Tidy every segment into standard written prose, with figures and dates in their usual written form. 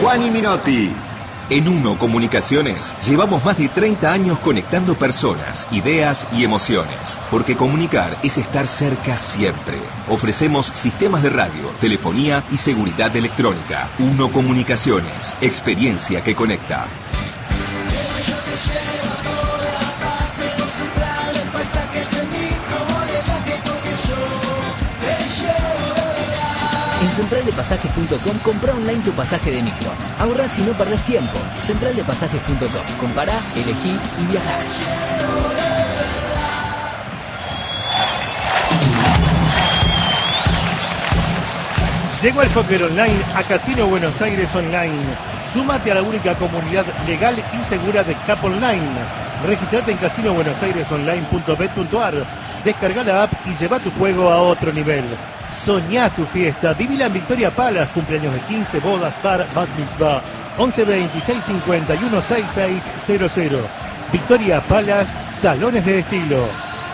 Juan y Minotti. En Uno Comunicaciones llevamos más de 30 años conectando personas, ideas y emociones. Porque comunicar es estar cerca siempre. Ofrecemos sistemas de radio, telefonía y seguridad electrónica. Uno Comunicaciones, experiencia que conecta. En centraldepasajes.com compra online tu pasaje de micro. Ahorrás y no perdés tiempo. Centraldepasajes.com. Compará, elegí y viajá. Llegó el póker online a Casino Buenos Aires Online. Súmate a la única comunidad legal y segura de Cap Online. Registrate en casinobuenosairesonline.bet.ar. Descarga la app y lleva tu juego a otro nivel. Soñá tu fiesta, vivila en Victoria Palace, cumpleaños de 15, bodas, bar, bat mitzvah, 11 26 51 6600. Victoria Palace, salones de estilo.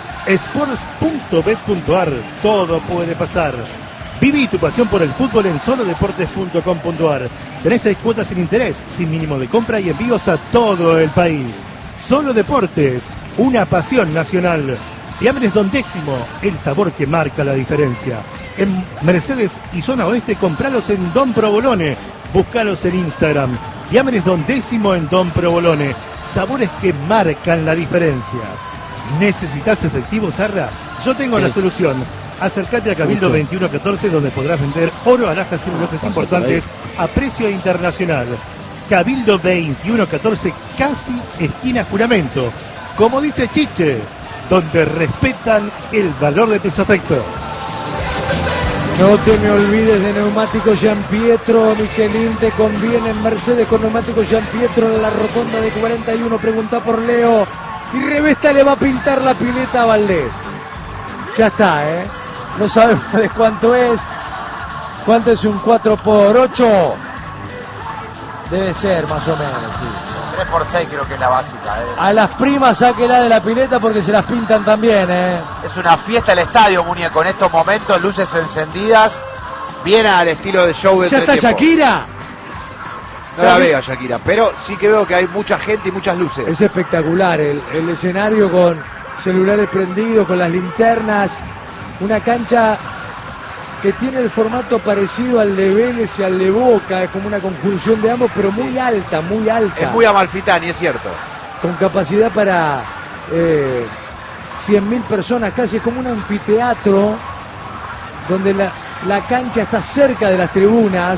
Sports.bet.ar, todo puede pasar. Viví tu pasión por el fútbol en solodeportes.com.ar. Tenés 6 cuotas sin interés, sin mínimo de compra y envíos a todo el país. Solo Deportes, una pasión nacional. Fiambres Don Décimo, el sabor que marca la diferencia. En Mercedes y Zona Oeste, compralos en Don Provolone. Búscalos en Instagram. Fiambres Don Décimo en Don Provolone. Sabores que marcan la diferencia. ¿Necesitas efectivo, Sarra? Yo tengo la solución. Acércate a Cabildo 2114, donde podrás vender oro, alhajas y relojes importantes a precio internacional. Cabildo 2114, casi esquina Juramento. Como dice Chiche, donde respetan el valor de tus afectos. No te me olvides de Neumáticos Gianpietro. Michelin te conviene en Mercedes con Neumáticos Gianpietro en la rotonda de 41. Pregunta por Leo. Y Revesta le va a pintar la pileta a Valdés. Ya está, no sabemos de cuánto es. ¿Cuánto es un 4x8? Debe ser más o menos, sí. 3x6 creo que es la básica. A las primas sáquela de la pileta porque se las pintan también, Es una fiesta el estadio, muñeco, en estos momentos, luces encendidas, bien al estilo de show de ¿Ya está Shakira? No la veo a Shakira, pero sí que veo que hay mucha gente y muchas luces. Es espectacular el escenario con celulares prendidos, con las linternas, una cancha que tiene el formato parecido al de Vélez y al de Boca, es como una conjunción de ambos, pero muy alta, muy alta. Es muy Amalfitani, es cierto. Con capacidad para 100.000 personas, casi es como un anfiteatro, donde la cancha está cerca de las tribunas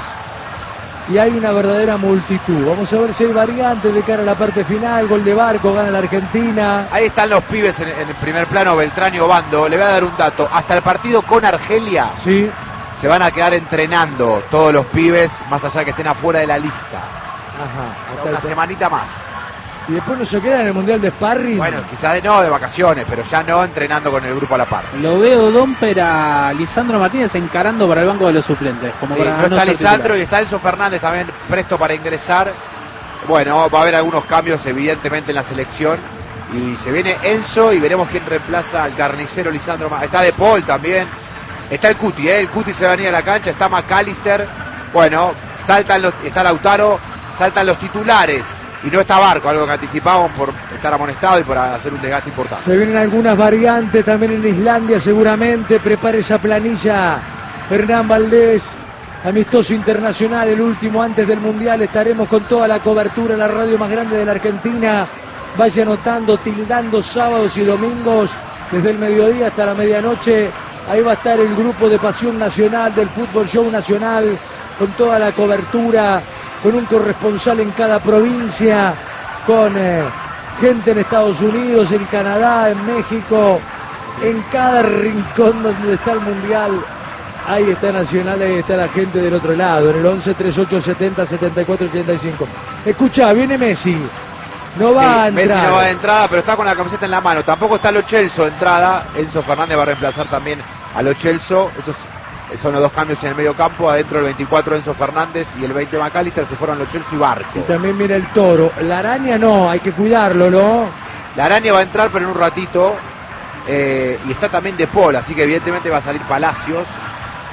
y hay una verdadera multitud. Vamos a ver si hay variantes de cara a la parte final. Gol de Barco, gana la Argentina. Ahí están los pibes en el primer plano, Beltrán y Obando. Le voy a dar un dato. Hasta el partido con Argelia se van a quedar entrenando todos los pibes, más allá de que estén afuera de la lista. Ajá. Una semanita más. Y después no se queda en el Mundial de Sparring. Bueno, quizás de vacaciones, pero ya no entrenando con el grupo a la par. Lo veo Domper a Lisandro Martínez encarando para el banco de los suplentes. Como sí, para no está Lisandro y está Enzo Fernández también presto para ingresar. Bueno, va a haber algunos cambios evidentemente en la selección. Y se viene Enzo y veremos quién reemplaza al carnicero Lisandro. Está De Paul también. Está el Cuti, el Cuti se va a venir a la cancha. Está McAllister. Bueno, está Lautaro. Saltan los titulares. Y no está Barco, algo que anticipamos por estar amonestado y por hacer un desgaste importante. Se vienen algunas variantes también en Islandia seguramente. Prepare esa planilla Hernán Valdés. Amistoso internacional, el último antes del Mundial. Estaremos con toda la cobertura en la radio más grande de la Argentina. Vaya anotando, tildando sábados y domingos desde el mediodía hasta la medianoche. Ahí va a estar el grupo de Pasión Nacional del Fútbol Show Nacional con toda la cobertura, con un corresponsal en cada provincia, con gente en Estados Unidos, en Canadá, en México, en cada rincón donde está el Mundial. Ahí está Nacional, ahí está la gente del otro lado, en el 11 38 70 74 85. Escucha, viene Messi. No va a entrar. Messi no va de entrada, pero está con la camiseta en la mano. Tampoco está Lo Celso de entrada. Enzo Fernández va a reemplazar también a Lo Celso. Esos son los dos cambios en el medio campo. Adentro el 24 Enzo Fernández y el 20 McAllister. Se fueron Lo Celso y Barco. Y también viene el Toro. La Araña no, hay que cuidarlo, ¿no? La Araña va a entrar, pero en un ratito. Y está también De Paul, así que evidentemente va a salir Palacios.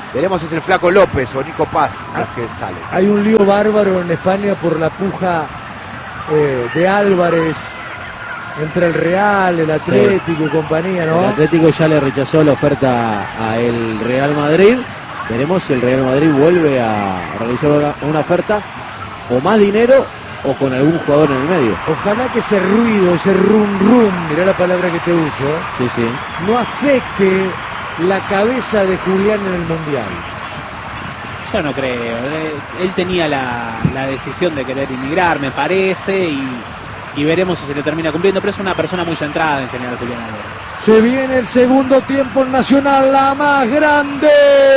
Veremos si es el Flaco López o Nico Paz los que salen. Hay un lío bárbaro en España por la puja de Álvarez entre el Real, el Atlético y compañía, ¿no? El Atlético ya le rechazó la oferta a el Real Madrid. Veremos si el Real Madrid vuelve a realizar una oferta o más dinero o con algún jugador en el medio. Ojalá que ese ruido, ese rum, mirá la palabra que te uso, Sí, sí. no afecte la cabeza de Julián en el Mundial. Yo no creo. Él tenía la decisión de querer emigrar, me parece, y veremos si se le termina cumpliendo, pero es una persona muy centrada en general, Julián Álvarez. Se viene el segundo tiempo en Nacional, la más grande.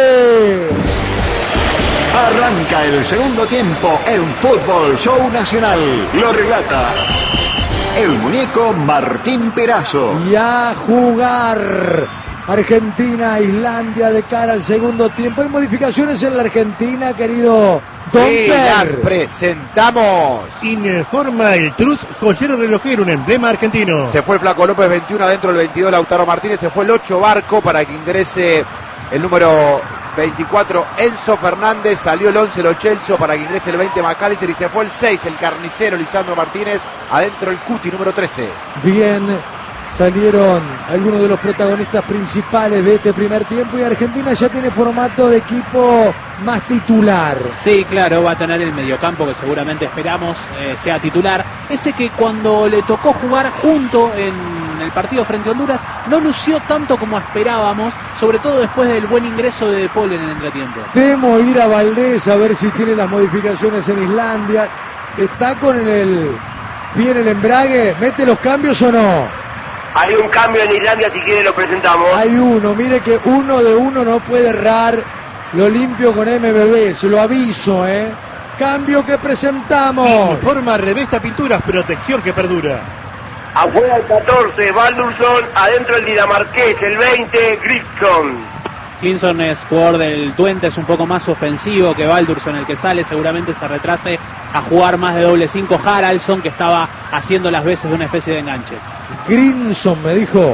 Arranca el segundo tiempo en Fútbol Show Nacional. Lo relata el muñeco Martín Perazo. Y a jugar. Argentina, Islandia de cara al segundo tiempo. Hay modificaciones en la Argentina, querido Don Sí, Per. las presentamos. Informa el Trus Joyero Relojero, un emblema argentino. Se fue el Flaco López, 21 adentro, el 22 Lautaro Martínez, se fue el 8 Barco para que ingrese el número 24 Enzo Fernández, salió el 11 Lo Celso para que ingrese el 20 McAllister y se fue el 6 el carnicero Lisandro Martínez, adentro el Cuti número 13. Bien, salieron algunos de los protagonistas principales de este primer tiempo y Argentina ya tiene formato de equipo más titular. Sí, claro, va a tener el mediocampo que seguramente esperamos sea titular. Ese que cuando le tocó jugar junto en el partido frente a Honduras no lució tanto como esperábamos, sobre todo después del buen ingreso de De Paul en el entretiempo. Temo ir a Valdés a ver si tiene las modificaciones en Islandia. ¿Está con el pie en el embrague? ¿Mete los cambios o no? Hay un cambio en Islandia, si quiere lo presentamos. Hay uno, mire que uno de uno no puede errar. Lo limpio con MBB, se lo aviso, Cambio que presentamos. Informa Revesta Pinturas, protección que perdura. Afuera el 14, Baldursson, adentro el dinamarqués, el 20, Grisson. Clinton es jugador del Twente, es un poco más ofensivo que Baldursson, el que sale seguramente se retrase a jugar más de doble 5. Haraldsson, que estaba haciendo las veces de una especie de enganche. Grinson me dijo.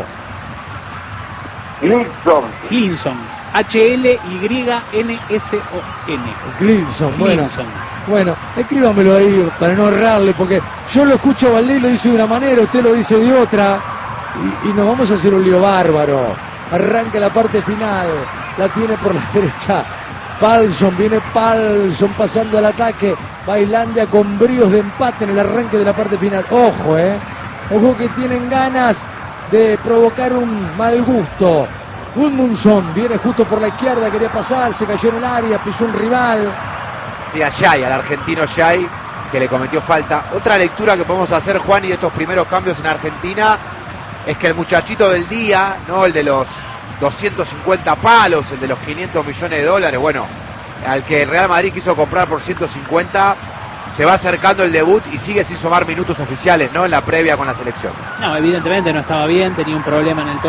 Clinton, HLYNSON. Grinson, bueno. Clinton. Bueno, escríbamelo ahí para no errarle, porque yo lo escucho a Valdés, lo dice de una manera, usted lo dice de otra, y nos vamos a hacer un lío bárbaro. Arranca la parte final, la tiene por la derecha Palsson, viene Palsson pasando al ataque, va Islandia con bríos de empate en el arranque de la parte final. Ojo, ojo que tienen ganas de provocar un mal gusto. Gudmundsson viene justo por la izquierda, quería pasar, se cayó en el área, pisó un rival. Sí, a Yay, al argentino Yay, que le cometió falta. Otra lectura que podemos hacer, Juan, y de estos primeros cambios en Argentina, es que el muchachito del día, ¿no? El de los 250 palos, el de los 500 millones de dólares, bueno, al que el Real Madrid quiso comprar por 150, se va acercando el debut y sigue sin sumar minutos oficiales, ¿no? En la previa con la selección. No, evidentemente no estaba bien, tenía un problema en el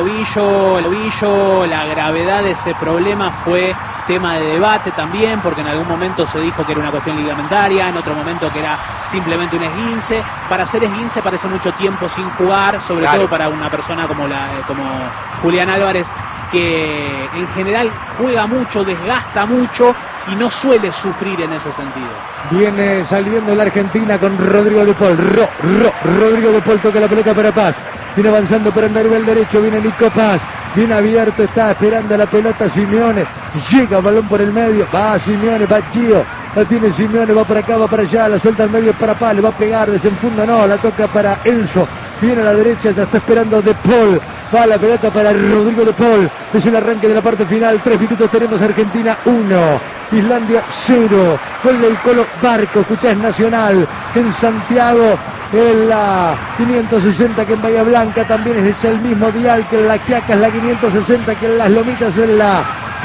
tobillo, la gravedad de ese problema fue tema de debate también, porque en algún momento se dijo que era una cuestión ligamentaria, en otro momento que era simplemente un esguince. Para hacer esguince parece mucho tiempo sin jugar, sobre todo para una persona como Julián Álvarez, que en general juega mucho, desgasta mucho y no suele sufrir en ese sentido. Viene saliendo la Argentina con Rodrigo De Paul. Rodrigo De Paul toca la pelota para Paz. Viene avanzando por el nivel derecho, viene Nico Paz. Bien abierto, está esperando la pelota Simeone. Llega el balón por el medio. Va Simeone, va Gio. La tiene Simeone, va para acá, va para allá. La suelta al medio para Paz. Le va a pegar, desenfunda, no. La toca para Enzo. Viene a la derecha, la está esperando De Paul. Va la pelota para Rodrigo De Paul. Es el arranque de la parte final. 3 minutos tenemos. Argentina 1, Islandia 0. Gol del Colo Barco. Escuchás Nacional en Santiago. En la 560 que en Bahía Blanca también es el mismo dial que en la Quiaca, es la 560 que en Las Lomitas, en la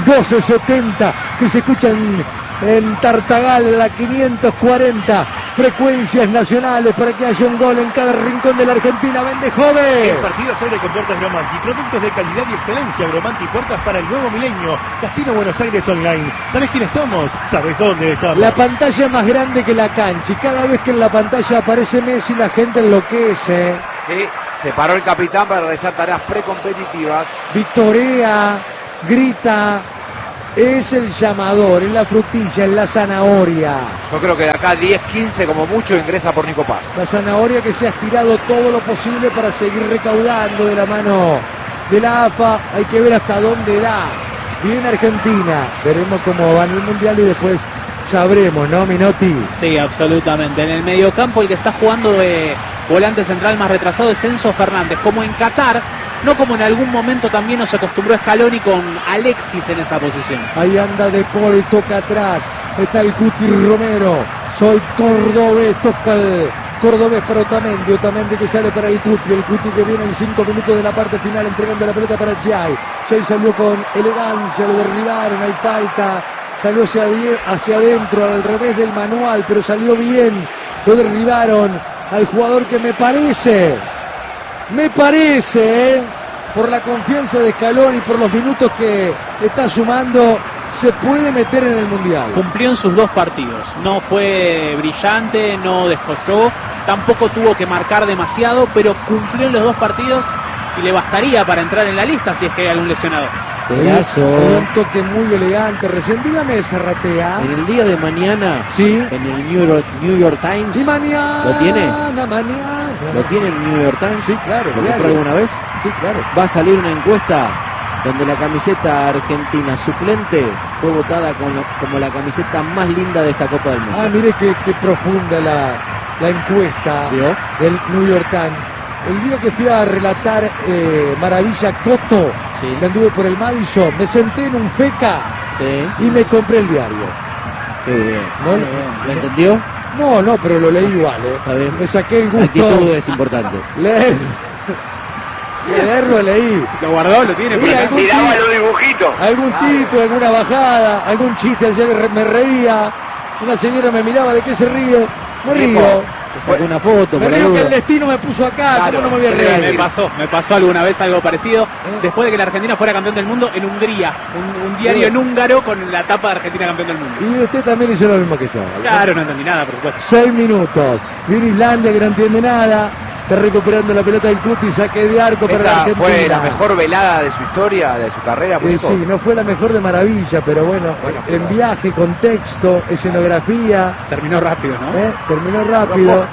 1270 que se escuchan en Tartagal, la 540. Frecuencias nacionales para que haya un gol en cada rincón de la Argentina. Vende joven. El partido se abre con puertas Gromanti, productos de calidad y excelencia. Gromanti, puertas para el nuevo milenio. Casino Buenos Aires Online. ¿Sabés quiénes somos? ¿Sabés dónde estamos? La pantalla más grande que la cancha, y cada vez que en la pantalla aparece Messi la gente enloquece. Sí, se paró el capitán para realizar tareas precompetitivas. Victorea, grita, Es el llamador, es la frutilla, es la zanahoria. Yo creo que de acá 10, 15 como mucho ingresa por Nico Paz. La zanahoria que se ha estirado todo lo posible para seguir recaudando de la mano de la AFA. Hay que ver hasta dónde da. Bien Argentina. Veremos cómo va en el Mundial y después sabremos, ¿no, Minotti? Sí, absolutamente. En el mediocampo el que está jugando de volante central más retrasado es Enzo Fernández. Como en Qatar, no como en algún momento también nos acostumbró Scaloni con Alexis en esa posición. Ahí anda De Paul, toca atrás. Está el Cuti Romero. Soy cordobés, toca el cordobés para Otamendi. Otamendi que sale para el Cuti que viene en 5 minutos de la parte final entregando la pelota para Jai. Jai salió con elegancia, lo derribaron, hay falta. Salió hacia adentro, al revés del manual, pero salió bien. Lo derribaron al jugador que me parece, por la confianza de Scaloni, por los minutos que está sumando, se puede meter en el Mundial. Cumplió en sus 2 partidos. No fue brillante, no descolló, tampoco tuvo que marcar demasiado, pero cumplió en los 2 partidos y le bastaría para entrar en la lista si es que hay algún lesionado. Pedazo. Un toque muy elegante. Recién dígame, Zarratea. En el día de mañana, sí, en el New York Times. Y mañana. ¿Lo tiene? Mañana. ¿Lo tiene el New York Times? Sí, claro. ¿Lo compró alguna vez? Sí, claro. Va a salir una encuesta donde la camiseta argentina suplente fue votada como la camiseta más linda de esta Copa del Mundo. Ah, mire qué profunda la encuesta. ¿Vio? Del New York Times. El día que fui a relatar Maravilla Coto, sí, que anduve por el Madison, me senté en un feca, sí, y me compré el diario. Qué bien. ¿No? ¿Lo entendió? No, pero lo leí igual. Está bien. Me saqué el gusto. Actitud es importante. Leerlo leí. Lo guardó, lo tiene. Miraba los dibujitos. Algún título, alguna bajada, algún chiste. Ayer me reía. Una señora me miraba, ¿de qué se ríe? Me río. Se sacó una foto. Me río que el destino me puso acá. Claro, ¿cómo no me voy a reír? Me pasó alguna vez algo parecido. Después de que la Argentina fuera campeón del mundo en Hungría. Un diario en húngaro con la tapa de Argentina campeón del mundo. Y usted también hizo lo mismo que yo. Claro, no entendí nada, por supuesto. 6 minutos. Viene Islandia que no entiende nada. Está recuperando la pelota del Cuti, saque de arco para la Esa Argentina. fue la mejor velada de su historia, de su carrera. Sí, no fue la mejor de Maravilla, pero bueno, en viaje, contexto, escenografía. Terminó rápido, ¿no? Terminó rápido.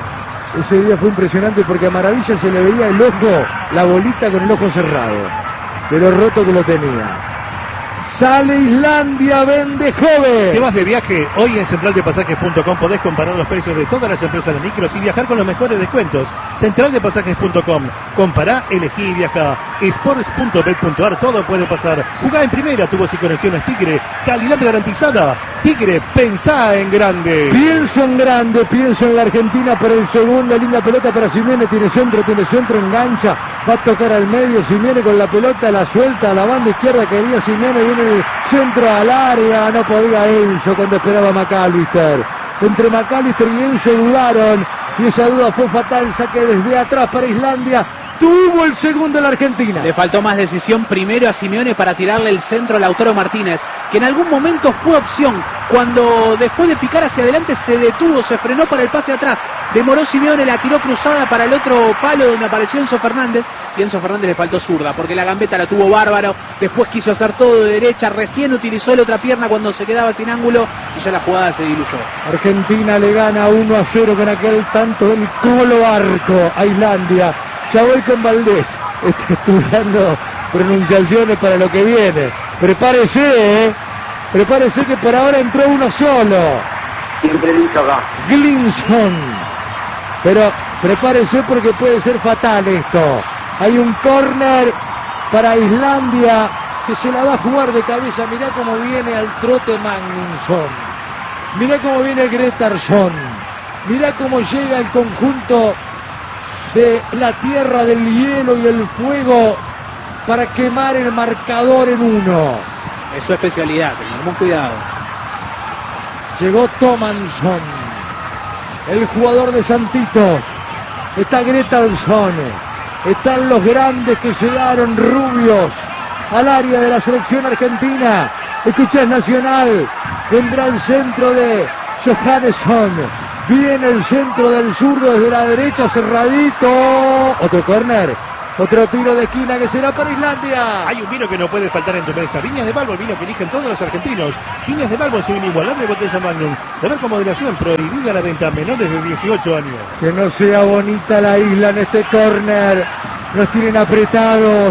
Ese día fue impresionante porque a Maravilla se le veía el ojo, la bolita con el ojo cerrado, de lo roto que lo tenía. Sale Islandia, vende joven. ¿Qué vas de viaje? Hoy en centraldepasajes.com podés comparar los precios de todas las empresas de micros y viajar con los mejores descuentos. Centraldepasajes.com. Compará, elegí y viaja. Sports.bet.ar, todo puede pasar. Jugá en primera, tu voz y conexiones Tigre. Calidad garantizada. Tigre, pensá en grande. Pienso en grande, pienso en la Argentina para el segundo. Linda pelota para Simeone, tiene centro, engancha. Va a tocar al medio, Simeone con la pelota, la suelta a la banda izquierda, quería Simeone, viene el centro al área, no podía Enzo cuando esperaba McAllister. Entre McAllister y Enzo dudaron, y esa duda fue fatal, saque desde atrás para Islandia. Tuvo el segundo la Argentina. Le faltó más decisión primero a Simeone para tirarle el centro a Lautaro Martínez, que en algún momento fue opción. Cuando después de picar hacia adelante se detuvo, se frenó para el pase atrás. Demoró Simeone, la tiró cruzada para el otro palo donde apareció Enzo Fernández. Y a Enzo Fernández le faltó zurda, porque la gambeta la tuvo bárbaro. Después quiso hacer todo de derecha, recién utilizó la otra pierna cuando se quedaba sin ángulo y ya la jugada se diluyó. Argentina le gana 1-0 con aquel tanto del Colo Arco a Islandia. Ya voy con Valdés, estudiando pronunciaciones para lo que viene. Prepárese, prepárese que por ahora entró uno solo. Siempre dicho acá. Glinson. Pero prepárese porque puede ser fatal esto. Hay un córner para Islandia que se la va a jugar de cabeza. Mirá cómo viene al trote Magnusson. Mirá cómo viene Gretarsson. Mirá cómo llega el conjunto de la tierra del hielo y el fuego para quemar el marcador en 1. Es su especialidad, tengamos cuidado. Llegó Tomansson, el jugador de Santitos. Está Gretarsson, están los grandes que llegaron rubios al área de la selección argentina. Escuchás Nacional, vendrá el centro de Johannesson. Viene el centro del zurdo desde la derecha, cerradito. Otro córner Otro tiro de esquina que será para Islandia. Hay un vino que no puede faltar en tu mesa. Viñas de Balbo, el vino que eligen todos los argentinos. Viñas de Balbo es una inigualable botella Magnum. Beber con moderación, prohibida la venta a menores de 18 años. Que no sea bonita la isla en este córner. Nos tienen apretados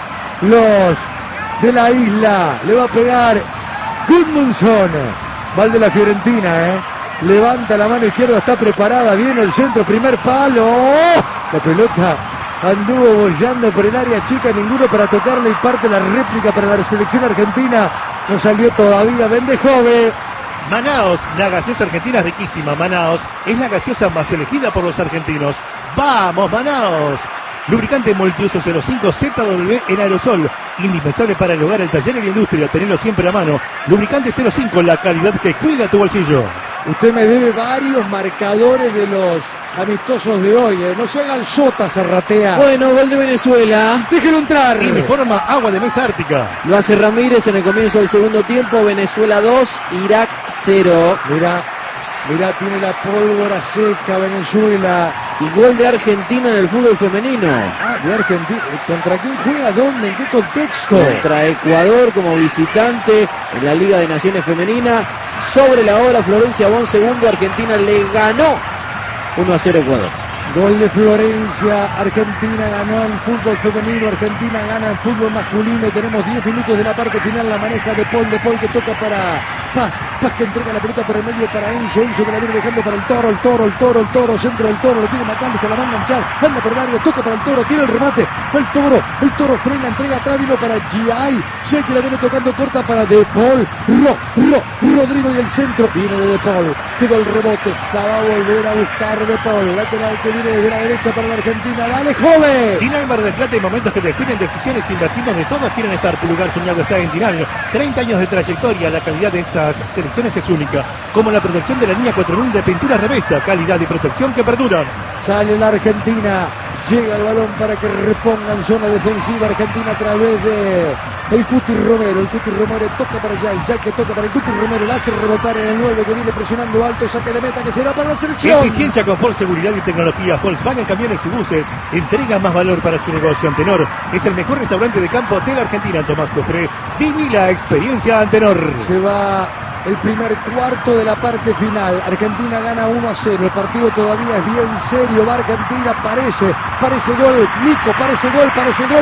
los de la isla. Le va a pegar Gudmundsson. Val de la Fiorentina, levanta la mano izquierda, está preparada, viene el centro, primer palo. ¡Oh! La pelota anduvo bollando por el área chica, ninguno para tocarle y parte la réplica para la selección argentina. No salió todavía Bendejove. Manaos, la gaseosa argentina es riquísima. Manaos es la gaseosa más elegida por los argentinos. ¡Vamos, Manaos! Lubricante multiuso 05 ZW en aerosol, indispensable para el hogar, el taller y la industria. Tenerlo siempre a mano. Lubricante 05, la calidad que cuida tu bolsillo. Usted me debe varios marcadores de los amistosos de hoy. No se haga el sota, Zarratea. Bueno, gol de Venezuela. Déjelo entrar. Y reforma agua de mesa ártica. Lo hace Ramírez en el comienzo del segundo tiempo. Venezuela 2, Irak 0. Mirá, tiene la pólvora seca Venezuela. Y gol de Argentina en el fútbol femenino. De Argentina. ¿Contra quién juega? ¿Dónde? ¿En qué contexto? Contra Ecuador como visitante en la Liga de Naciones Femenina. Sobre la hora, Florencia Bon, segundo. Argentina le ganó 1-0 Ecuador. Gol de Florencia, Argentina ganó en fútbol femenino, Argentina gana en fútbol masculino. Tenemos 10 minutos de la parte final, la maneja de Paul que toca para Paz que entrega la pelota por el medio para Enzo que la viene dejando para el Toro, centro del Toro, lo tiene Macalister, la va a enganchar, anda por el área, toca para el Toro, tiene el remate, el Toro frena, entrega atrás, vino para Giai que la viene tocando corta para De Paul, Rodrigo y el centro, viene de Paul, quedó el rebote, la va a volver a buscar De Paul, lateral que viene desde la derecha para la Argentina, dale joven. Dinal Mar del Plata, hay momentos que definen decisiones invertidas donde todos quieren estar. Tu lugar soñado está en Dinal. 30 años de trayectoria, la calidad de estas selecciones es única, como la protección de la línea 4000 de pintura Revesta, calidad y protección que perduran. Sale la Argentina, llega el balón para que reponga en zona defensiva Argentina a través de el Cuti Romero toca para Jai que toca para el Cuti Romero, la hace rebotar en el 9 que viene presionando alto, saque de meta que será para la selección. Eficiencia, confort, seguridad y tecnología. Volkswagen Camiones y Buses entrega más valor para su negocio. Antenor es el mejor restaurante de campo de la Argentina. Tomás Cofré, viví la experiencia Antenor. Se va el primer cuarto de la parte final. Argentina gana 1-0. El partido todavía es bien serio. Va Argentina, parece gol. Nico, parece gol.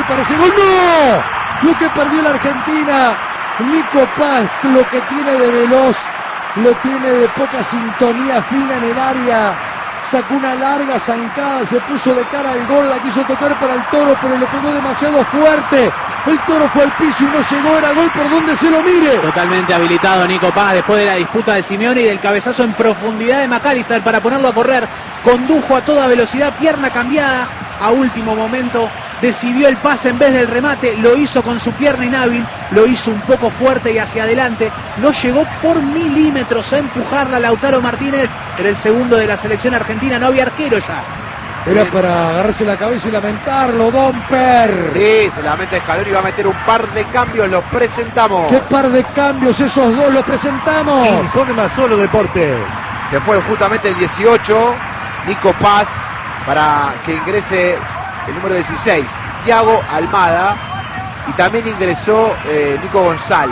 ¡No! Lo que perdió la Argentina. Nico Paz, lo que tiene de veloz, lo tiene de poca sintonía fina en el área. Sacó una larga zancada, se puso de cara al gol, la quiso tocar para el Toro, pero le pegó demasiado fuerte. El Toro fue al piso y no llegó, era gol por donde se lo mire. Totalmente habilitado Nico Paz después de la disputa de Simeone y del cabezazo en profundidad de Macalister para ponerlo a correr. Condujo a toda velocidad, pierna cambiada a último momento. Decidió el pase en vez del remate, lo hizo con su pierna inhábil, lo hizo un poco fuerte y hacia adelante, no llegó por milímetros a empujarla Lautaro Martínez, era el segundo de la selección argentina, no había arquero ya. Era para agarrarse la cabeza y lamentarlo, Domper. Sí, se lamenta Scaloni, va a meter un par de cambios, los presentamos. ¿Qué par de cambios? Esos dos los presentamos. Informa Solo Deportes. Se fue justamente el 18, Nico Paz, para que ingrese el número 16, Thiago Almada, y también ingresó Nico González,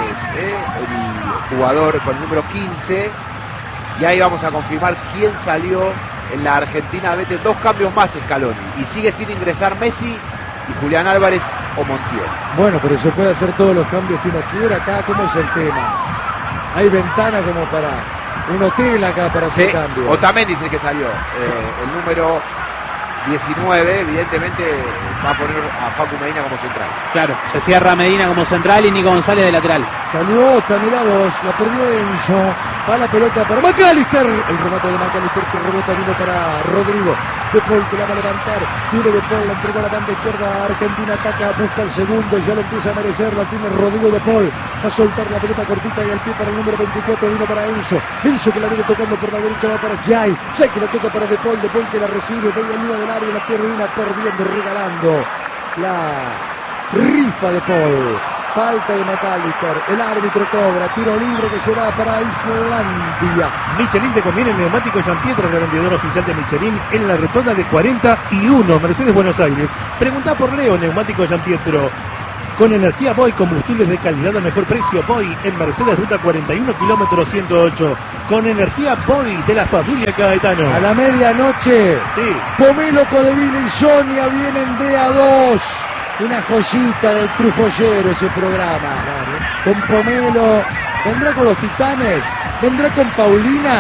el jugador con el número 15, y ahí vamos a confirmar quién salió en la Argentina. Mete 2 cambios más Scaloni, y sigue sin ingresar Messi y Julián Álvarez o Montiel. Bueno, pero se puede hacer todos los cambios que uno quiera acá. ¿Cómo es el tema? Hay ventana como para un hotel acá para hacer cambios. Otamendi dice que salió, el número 19, evidentemente va a poner a Facu Medina como central. Claro, se cierra Medina como central y Nico González de lateral. Salió Ota, mirá vos, la perdió Enzo, va la pelota para Macalister, el remate de Macalister que rebota, vino para Rodrigo, De Paul que la va a levantar, viene De Paul, la entregó a la banda izquierda, Argentina ataca, busca el segundo, ya lo empieza a merecer, la tiene Rodrigo De Paul, va a soltar la pelota cortita y al pie para el número 24, vino para Enzo que la viene tocando por la derecha, va para Jai que la toca para De Paul que la recibe, media luna del área, la termina perdiendo, regalando la rifa De Paul. falta de McAllister. El árbitro cobra, tiro libre que será para Islandia. Michelin te conviene el neumático Giampietro, revendedor oficial de Michelin en la rotonda de 41, Mercedes Buenos Aires. Preguntá por Leo, neumático Giampietro. Con energía Boy, combustibles de calidad a mejor precio. Boy en Mercedes Ruta 41, kilómetro 108. Con energía Boy de la familia Caetano. A la medianoche, Sí. Pomelo, Codeville y Sonia vienen de A2. Una joyita del Trujoyero ese programa. Con Pomelo, vendrá con los Titanes, vendrá con Paulina.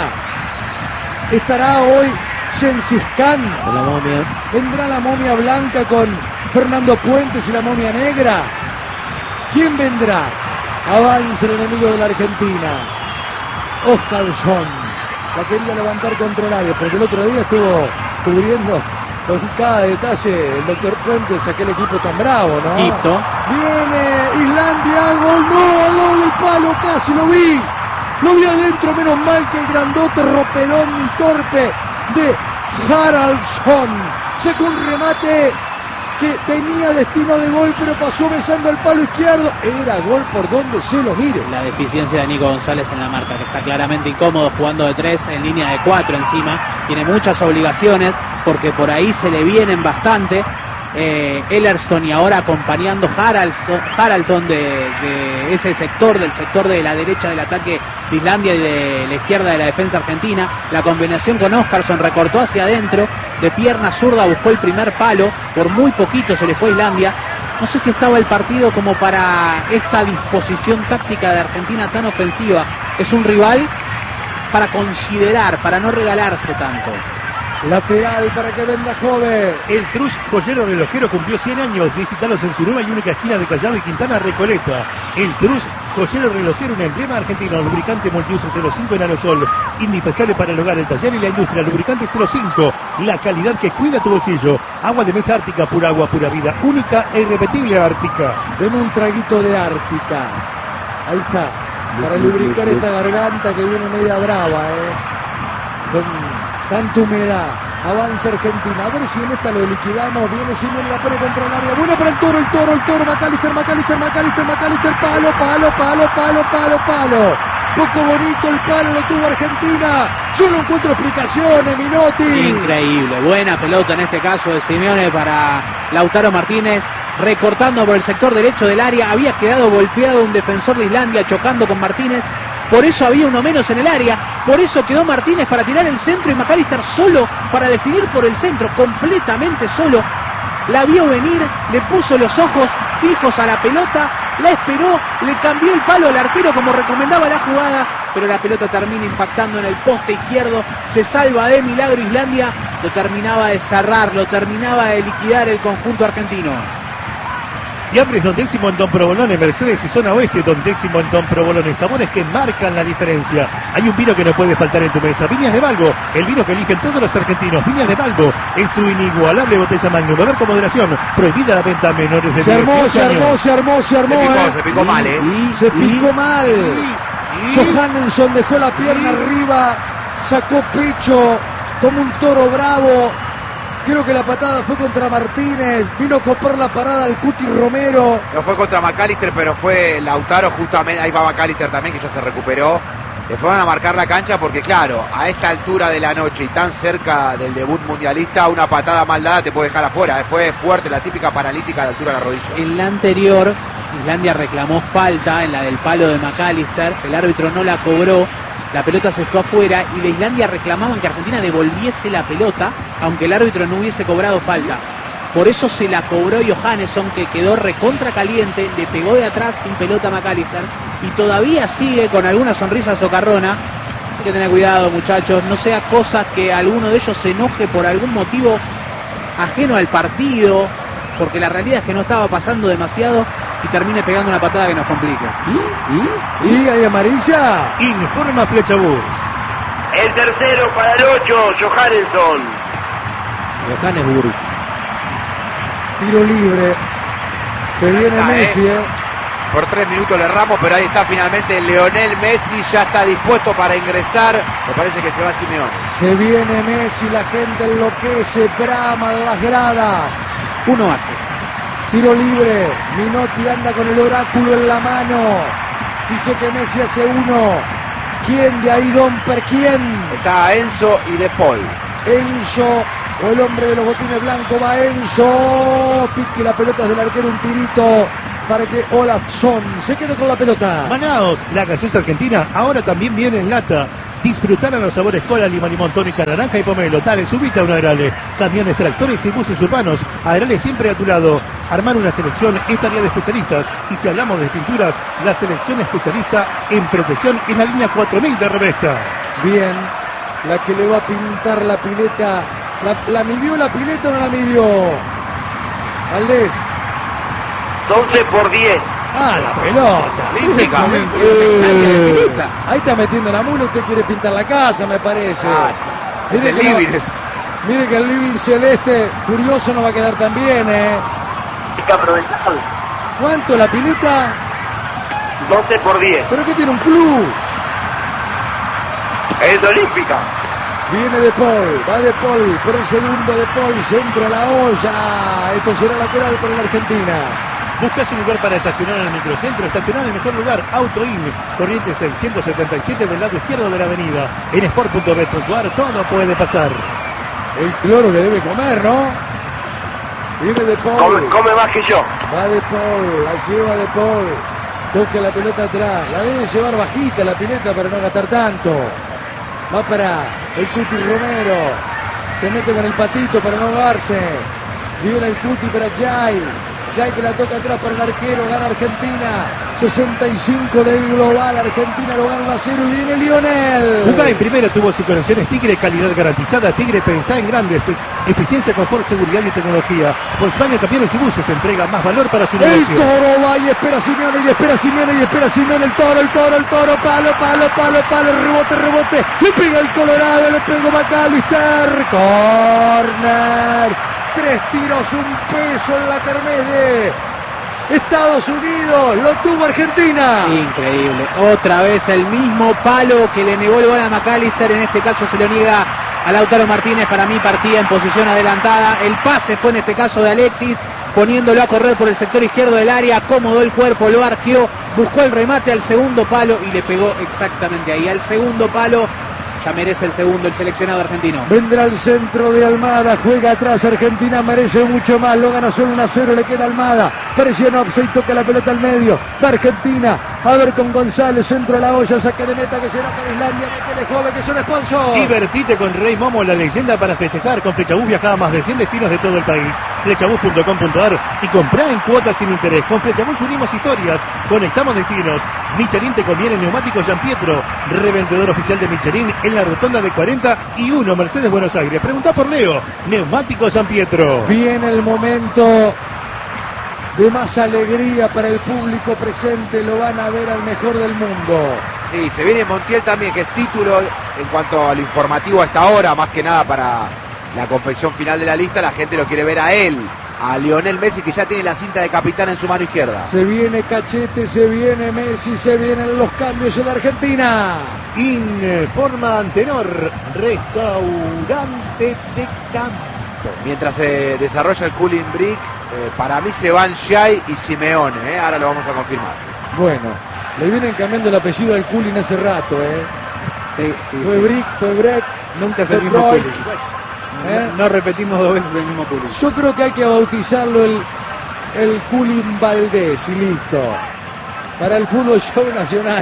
Estará hoy Gengis Khan. Con la momia. Vendrá la momia blanca con Fernando Puentes y la momia negra. ¿Quién vendrá? Avanza el enemigo de la Argentina. Oscarsson. La quería levantar contra el área, porque el otro día estuvo cubriendo con cada detalle el doctor Puentes, aquel equipo tan bravo, ¿no? Quito. Viene Islandia, gol, no, al lado del palo, casi lo vi. Lo vi adentro, menos mal que el grandote ropelón y torpe de Haraldsson sacó un remate que tenía destino de gol, pero pasó besando el palo izquierdo. Era gol por donde se lo mire. La deficiencia de Nico González en la marca, que está claramente incómodo jugando de 3 en línea de 4 encima. Tiene muchas obligaciones porque por ahí se le vienen bastante. Ellerston y ahora acompañando Haraldsson de ese sector, del sector de la derecha del ataque de Islandia y de la izquierda de la defensa argentina. La combinación con Oscarsson recortó hacia adentro, de pierna zurda buscó el primer palo, por muy poquito se le fue a Islandia. No sé si estaba el partido como para esta disposición táctica de Argentina tan ofensiva. Es un rival para considerar, para no regalarse tanto. Lateral para que venda joven. El Cruz Joyero Relojero cumplió 100 años. Visítalos en su nueva y única esquina de Callao y Quintana, Recoleta. El Cruz Joyero Relojero, un emblema argentino. Lubricante multiuso 05 en aerosol. Indispensable para el hogar, el taller y la industria. Lubricante 05. La calidad que cuida tu bolsillo. Agua de mesa Ártica, pura agua, pura vida. Única e irrepetible Ártica. Deme un traguito de Ártica. Ahí está. Para lubricar esta garganta que viene media brava, con tanta humedad. Avanza Argentina. A ver si en esta lo liquidamos. Viene Simeone, la pone contra el área. Buena para el toro. McAllister. Palo. Poco bonito el palo, lo tuvo Argentina. Yo no encuentro explicaciones, Minotti. Increíble. Buena pelota en este caso de Simeone para Lautaro Martínez. Recortando por el sector derecho del área. Había quedado golpeado un defensor de Islandia chocando con Martínez. Por eso había uno menos en el área, por eso quedó Martínez para tirar el centro y McAllister solo para definir por el centro, completamente solo. La vio venir, le puso los ojos fijos a la pelota, la esperó, le cambió el palo al arquero como recomendaba la jugada, pero la pelota termina impactando en el poste izquierdo, se salva de milagro Islandia, lo terminaba de cerrar, lo terminaba de liquidar el conjunto argentino. Fiambres Don Décimo en Don Provolone, Mercedes y Zona Oeste Don Décimo en Don Provolone. Sabores que marcan la diferencia. Hay un vino que no puede faltar en tu mesa. Viñas de Balbo, el vino que eligen todos los argentinos. Viñas de Balbo, en su inigualable botella Magnum. Beber con moderación. Prohibida la venta a menores de 18 años. Se armó. Se picó mal, Se picó mal. Johannesson dejó la pierna arriba, sacó pecho como un toro bravo. Creo que la patada fue contra Martínez, vino a copar la parada al Cuti Romero. No fue contra McAllister, pero fue Lautaro justamente, ahí va McAllister también, que ya se recuperó. Le fueron a marcar la cancha porque, claro, a esta altura de la noche y tan cerca del debut mundialista, una patada mal dada te puede dejar afuera. Fue fuerte, la típica paralítica a la altura de la rodilla. En la anterior, Islandia reclamó falta en la del palo de McAllister, el árbitro no la cobró. La pelota se fue afuera y de Islandia reclamaban que Argentina devolviese la pelota, aunque el árbitro no hubiese cobrado falta. Por eso se la cobró Johannesson, que quedó recontra caliente, le pegó de atrás en pelota a McAllister y todavía sigue con alguna sonrisa socarrona. Hay que tener cuidado, muchachos, no sea cosa que alguno de ellos se enoje por algún motivo ajeno al partido, porque la realidad es que no estaba pasando demasiado y termine pegando una patada que nos complique. ¿Y hay amarilla? Informa Flechabús. El tercero para el 8, Johannesson. Johannesburg. Tiro libre. Se viene Messi, Por 3 minutos le erramos, pero ahí está finalmente Lionel Messi, ya está dispuesto para ingresar. Me parece que se va Simeone. Se viene Messi, la gente enloquece, brama en las gradas. 1 hace. tiro libre. Minotti anda con el oráculo en la mano. Dice que Messi hace 1. ¿Quién de ahí, Domper? ¿Quién? Está Enzo y De Paul. Enzo, o el hombre de los botines blancos, va Enzo. Pique la pelota del arquero, un tirito para que Olafsson se quede con la pelota. Manaos, la gaseosa argentina, ahora también viene en lata. Disfrutar a los sabores cola, lima, limón, tónica, naranja y pomelo. Dale, subite a un Agrale. Camiones, tractores y buses urbanos. Agrale siempre a tu lado. Armar una selección es tarea de especialistas. Y si hablamos de pinturas, la selección especialista en protección es la línea 4000 de Revesta. Bien, la que le va a pintar la pileta. ¿La midió la pileta o no la midió? Valdés. 12 por 10. Ah, la pelota. Ahí está metiendo la mula, usted quiere pintar la casa, me parece. Es el living. Mire que el living celeste furioso no va a quedar tan bien, Hay que aprovecharlo. ¿Cuánto la pileta? 12 por 10. ¿Pero qué tiene un club? Es olímpica. Viene De Paul, va De Paul, por el segundo De Paul, centro a la olla. Esto será lateral para la Argentina. ¿Buscas un lugar para estacionar en el microcentro? Estacionar en el mejor lugar, AutoIn, Corrientes 677 del lado izquierdo de la avenida. En sport.bet.ar todo puede pasar. El cloro que debe comer, ¿no? Viene De Paul. Come más que yo. Va De Paul, la lleva De Paul. Toca la pelota atrás. La debe llevar bajita la pileta para no gastar tanto. Va para el Cuti Romero. Se mete con el patito para no ahogarse. Viene el Cuti para Jai. Jai que la toca atrás para el arquero. Gana Argentina. 65 del global. Argentina lo gana 1-0 y viene Lionel. Jugá en primera, tuvo sus conexiones Tigre, calidad garantizada. Tigre, pensá en grande. Eficiencia, confort, seguridad y tecnología. Volkswagen Camiones y Buses entrega más valor para su El negocio. Toro va y espera Simeone, y espera Simeone, y espera Simeone. El Toro, palo, rebote. Le pega el Colorado, le pegó McAllister. Corner. 3 tiros, un peso en la kermés de Estados Unidos. Lo tuvo Argentina. Increíble. Otra vez el mismo palo que le negó el gol a McAllister. En este caso se lo niega a Lautaro Martínez. Para mí partía en posición adelantada. El pase fue en este caso de Alexis, poniéndolo a correr por el sector izquierdo del área. Acomodó el cuerpo, lo arqueó, buscó el remate al segundo palo y le pegó exactamente ahí. Al segundo palo. Ya merece el segundo el seleccionado argentino. Vendrá al centro de Almada, juega atrás, Argentina merece mucho más, lo gana solo 1-0, le queda Almada, presiona Opsey, toca la pelota al medio, va Argentina, a ver con González, centro a la olla, saque de meta que será para Islandia, métele joven que son sponsor. Divertite con Rey Momo, la leyenda para festejar. Con Flechabús viaja a más de 100 destinos de todo el país. Flechabús.com.ar y comprá en cuotas sin interés. Con Flechabús unimos historias, conectamos destinos. Michelin te conviene neumáticos Gianpietro, revendedor oficial de Michelin en la rotonda de 41 Mercedes Buenos Aires. Preguntá por Leo, Neumáticos Gianpietro. Viene el momento de más alegría para el público presente, lo van a ver al mejor del mundo. Sí, se viene Montiel también, que es título en cuanto a lo informativo a esta hora, más que nada para la confección final de la lista. La gente lo quiere ver a él, a Lionel Messi, que ya tiene la cinta de capitán en su mano izquierda. Se viene Cachete, se viene Messi, se vienen los cambios en la Argentina. Informa Antenor, restaurante de campo. Mientras se desarrolla el cooling break, para mí se van Jai y Simeone, ahora lo vamos a confirmar. Bueno, le vienen cambiando el apellido al cooling hace rato, Sí, fue Brick, fue Brett, nunca es fue el mismo Broik. cooling. No repetimos 2 veces el mismo cooling. Yo creo que hay que bautizarlo el cooling Valdés y listo. Para el fútbol show nacional.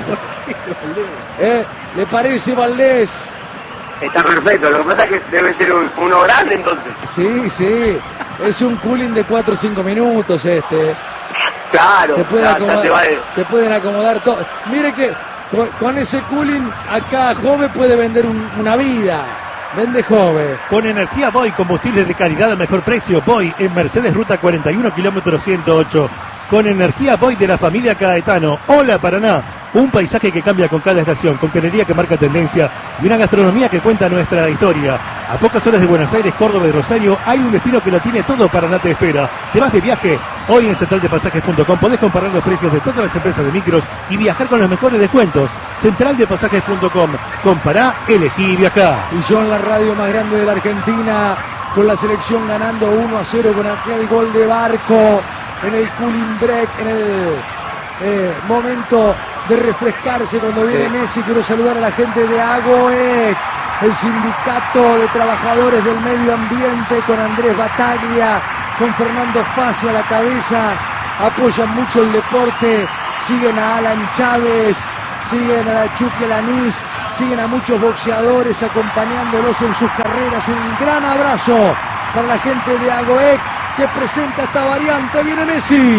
¿Le parece, Valdés? Está perfecto, lo que pasa es que debe ser uno grande entonces. Sí, es un cooling de 4 o 5 minutos este. Claro, se pueden acomodar todos. Mire que con ese cooling acá Jove puede vender una vida. Vende Jove. Con energía Boy, combustible de calidad al mejor precio. Boy en Mercedes Ruta 41, kilómetro 108. Con energía Boy de la familia Caetano. Hola Paraná. Un paisaje que cambia con cada estación, con canería que marca tendencia y una gastronomía que cuenta nuestra historia. A pocas horas de Buenos Aires, Córdoba y Rosario hay un destino que lo tiene todo. Paraná te espera. ¿Te vas de viaje? Hoy en centraldepasajes.com podés comparar los precios de todas las empresas de micros y viajar con los mejores descuentos. Centraldepasajes.com. Compará, elegí y viajá. Y yo en la radio más grande de la Argentina, con la selección ganando 1-0 con aquel gol de Barco. en el cooling break, en el momento de refrescarse cuando viene Messi. Quiero saludar a la gente de AGOEC, el sindicato de trabajadores del medio ambiente, con Andrés Bataglia, con Fernando Facio a la cabeza. Apoyan mucho el deporte, siguen a Alan Chávez, siguen a la Chucky Alanis, siguen a muchos boxeadores acompañándolos en sus carreras. Un gran abrazo para la gente de AGOEC que presenta esta variante. Viene Messi.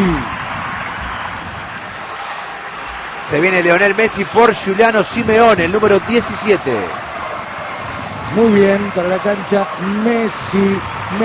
Se viene Lionel Messi por Giuliano Simeone, el número 17. Muy bien, para la cancha Messi.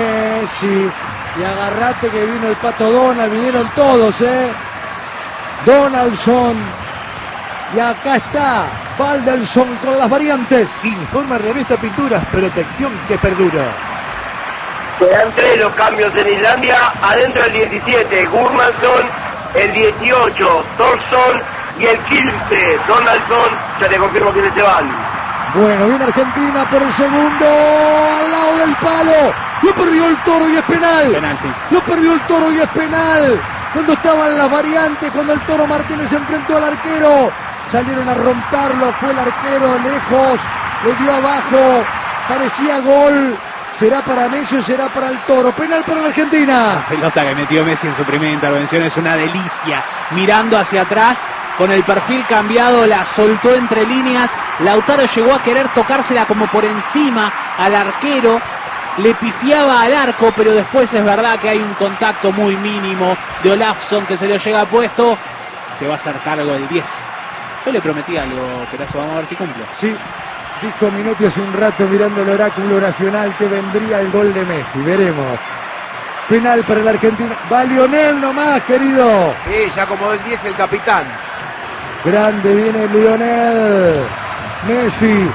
Y agarrate que vino el Pato Donald, vinieron todos, Donaldson. Y acá está Valdelson con las variantes. Informa Revista Pinturas, protección que perdura. Serán 3 los cambios en Islandia. Adentro el 17, Gudmundsson. El 18, Thorsson. Y el 15, Donaldson. Ya te confirmo quiénes se van. Bueno, viene Argentina por el segundo, al lado del palo. Lo perdió el Toro y es penal. Sí. Lo perdió el Toro y es penal. Cuando estaban las variantes, cuando el Toro Martínez se enfrentó al arquero, salieron a romperlo, fue el arquero lejos, le dio abajo, parecía gol. ¿Será para Messi o será para el Toro? Penal para la Argentina. La pelota que metió Messi en su primera intervención es una delicia. Mirando hacia atrás, con el perfil cambiado, la soltó entre líneas. Lautaro llegó a querer tocársela como por encima al arquero. Le pifiaba al arco, pero después es verdad que hay un contacto muy mínimo de Olafsson que se lo llega puesto. Se va a hacer cargo del 10. Yo le prometí algo, Perazo, vamos a ver si cumple. Sí, dijo Minotti hace un rato mirando el oráculo nacional que vendría el gol de Messi. Veremos. Penal para la Argentina. Va Lionel nomás, querido. Sí, ya acomodó el 10 el capitán. Grande viene Lionel. Messi.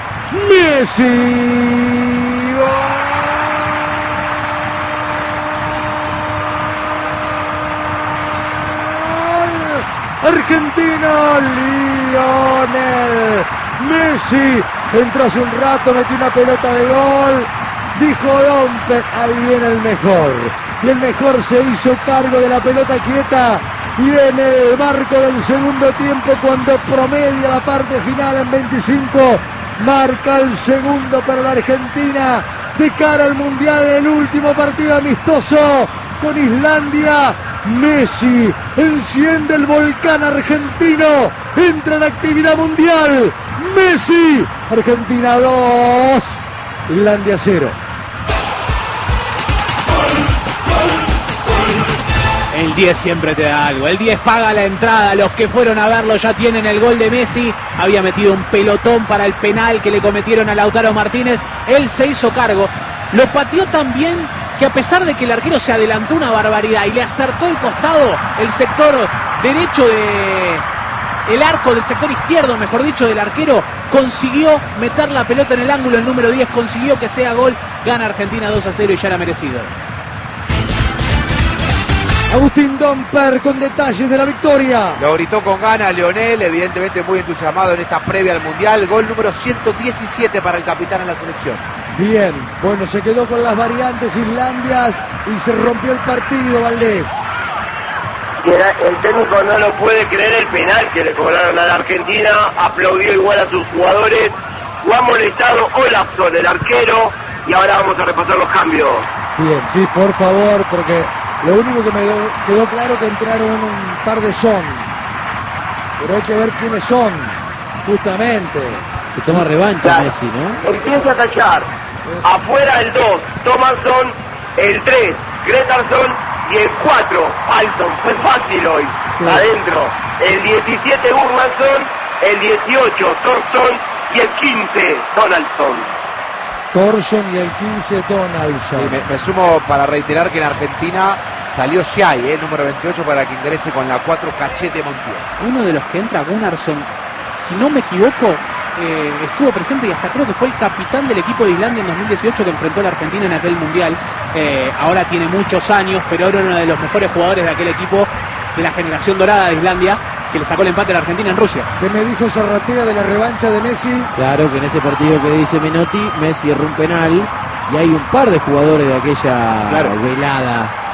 Argentina, Lionel Messi entró hace un rato, metió una pelota de gol, dijo Dompe, ahí viene el mejor, y el mejor se hizo cargo de la pelota quieta, y en el marco del segundo tiempo, cuando promedia la parte final en 25, marca el segundo para la Argentina, de cara al Mundial, el último partido amistoso con Islandia. Messi enciende el volcán argentino, entra en actividad mundial. Messi, Argentina 2, Islandia 0. El 10 siempre te da algo. El 10 paga la entrada. Los que fueron a verlo ya tienen el gol de Messi. Había metido un pelotón para el penal que le cometieron a Lautaro Martínez. Él se hizo cargo. Lo pateó tan bien que, a pesar de que el arquero se adelantó una barbaridad y le acertó el costado, el sector derecho el arco del sector izquierdo, mejor dicho, del arquero, consiguió meter la pelota en el ángulo. El número 10 consiguió que sea gol. Gana Argentina 2-0 y ya era merecido. Agustín Domper con detalles de la victoria. Lo gritó con ganas Lionel, evidentemente muy entusiasmado en esta previa al Mundial. Gol número 117 para el capitán en la selección. Bien, bueno, se quedó con las variantes Islandias y se rompió el partido, Valdés. El técnico no lo puede creer el penal que le cobraron a la Argentina, aplaudió igual a sus jugadores, lo ha molestado Olafsson, el arquero, y ahora vamos a repasar los cambios. Bien, sí, por favor, porque lo único que me quedó claro que entraron un par de Son, pero hay que ver quiénes son, justamente. Se toma revancha Messi, ¿no? Empieza a tachar, afuera el 2, Thomasson, el 3, Gretarsson, y el 4, Alton. Fue fácil hoy. Sí. Adentro, el 17, Gudmundsson, el 18, Thorsson, y el 15, Donaldson. Thorsson y el 15, Donaldson. Sí, me sumo para reiterar que en Argentina salió Shai, número 28, para que ingrese con la 4, Cachete Montiel. Uno de los que entra, Gunnarsson, si no me equivoco, estuvo presente y hasta creo que fue el capitán del equipo de Islandia en 2018 que enfrentó a la Argentina en aquel Mundial. Ahora tiene muchos años, pero era uno de los mejores jugadores de aquel equipo de la generación dorada de Islandia, que le sacó el empate a la Argentina en Rusia. ¿Qué me dijo Zarratea de la revancha de Messi? Claro que en ese partido que dice Menotti, Messi erró un penal y hay un par de jugadores de aquella velada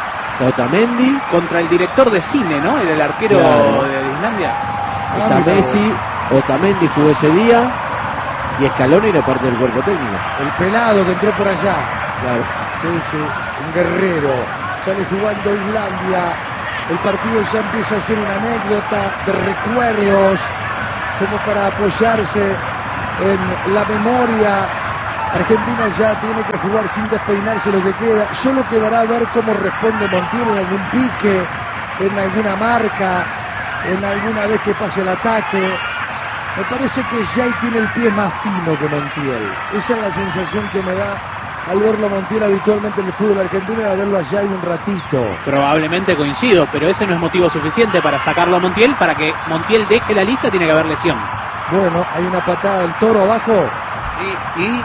Otamendi. Contra el director de cine, ¿no? Era el arquero Claro. de Islandia. Está Messi, Otamendi jugó ese día y Scaloni era parte del cuerpo técnico. El pelado que entró por allá. Claro. Sí, un guerrero. Sale jugando Islandia. El partido ya empieza a ser una anécdota de recuerdos, como para apoyarse en la memoria. Argentina ya tiene que jugar sin despeinarse lo que queda. Solo quedará a ver cómo responde Montiel en algún pique, en alguna marca, en alguna vez que pase el ataque. Me parece que Jay tiene el pie más fino que Montiel. Esa es la sensación que me da al verlo a Montiel habitualmente en el fútbol argentino y a verlo a Jay un ratito. Probablemente coincido, pero ese no es motivo suficiente para sacarlo a Montiel. Para que Montiel deje la lista tiene que haber lesión. Bueno, hay una patada del Toro abajo. Sí,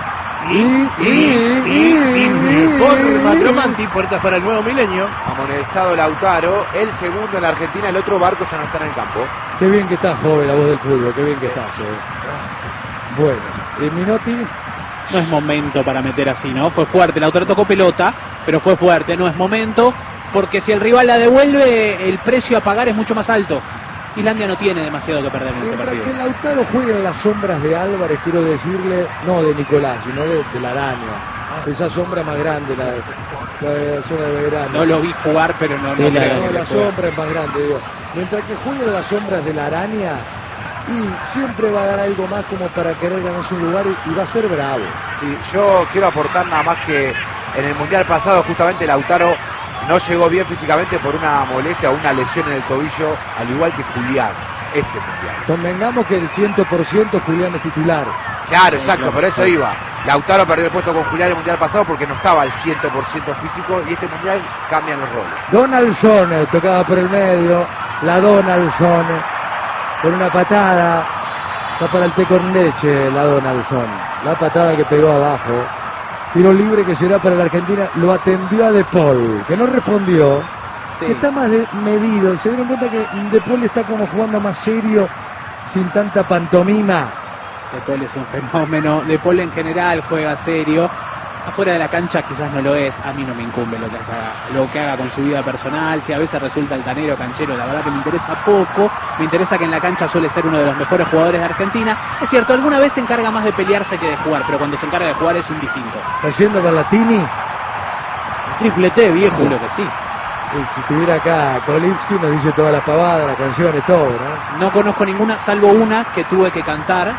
Forma Cromanti, puertas para el nuevo milenio. amonestado Lautaro, el segundo en la Argentina, el otro Barco ya no está en el campo. Qué bien que está, joven, la voz del fútbol, qué bien que estás. Bueno, Minotti. No es momento para meter así, ¿no? Fue fuerte, Lautaro tocó pelota, pero fue fuerte, no es momento, porque si el rival la devuelve, el precio a pagar es mucho más alto. Islandia no tiene demasiado que perder en este Mientras partido. que Lautaro juega en las sombras de Álvarez, quiero decirle, no de Nicolás, sino de la araña. Esa sombra más grande, la de la zona de Belgrano. No lo vi jugar, pero no Sí, creo No, que la le juegue. sombra es más grande, digo. Mientras que juega en las sombras de la araña, y siempre va a dar algo más como para querer ganarse un lugar y va a ser bravo. Sí, yo quiero aportar nada más que en el Mundial pasado justamente Lautaro no llegó bien físicamente por una molestia o una lesión en el tobillo, al igual que Julián, este Mundial. Convengamos que el 100% Julián es titular. Claro, exacto, por eso iba. Lautaro perdió el puesto con Julián el Mundial pasado porque no estaba al 100% físico y este Mundial cambian los roles. Donaldson tocaba por el medio, la Donaldson con una patada, está para el té con leche la Donaldson, la patada que pegó abajo, tiro libre que será para la Argentina, lo atendió a De Paul, que no respondió, que está más medido, se dieron cuenta que De Paul está como jugando más serio, sin tanta pantomima. De Paul es un fenómeno, De Paul en general juega serio, afuera de la cancha quizás no lo es, a mí no me incumbe lo que haga con su vida personal, si a veces resulta altanero, canchero, la verdad que me interesa poco, me interesa que en la cancha suele ser uno de los mejores jugadores de Argentina, es cierto, alguna vez se encarga más de pelearse que de jugar, pero cuando se encarga de jugar es un distinto. Está yendo para Latini, Triple T, viejo. Seguro que sí. si estuviera acá Kolipsky nos dice todas las pavadas, las canciones, todo, ¿no? No conozco ninguna, salvo una que tuve que cantar.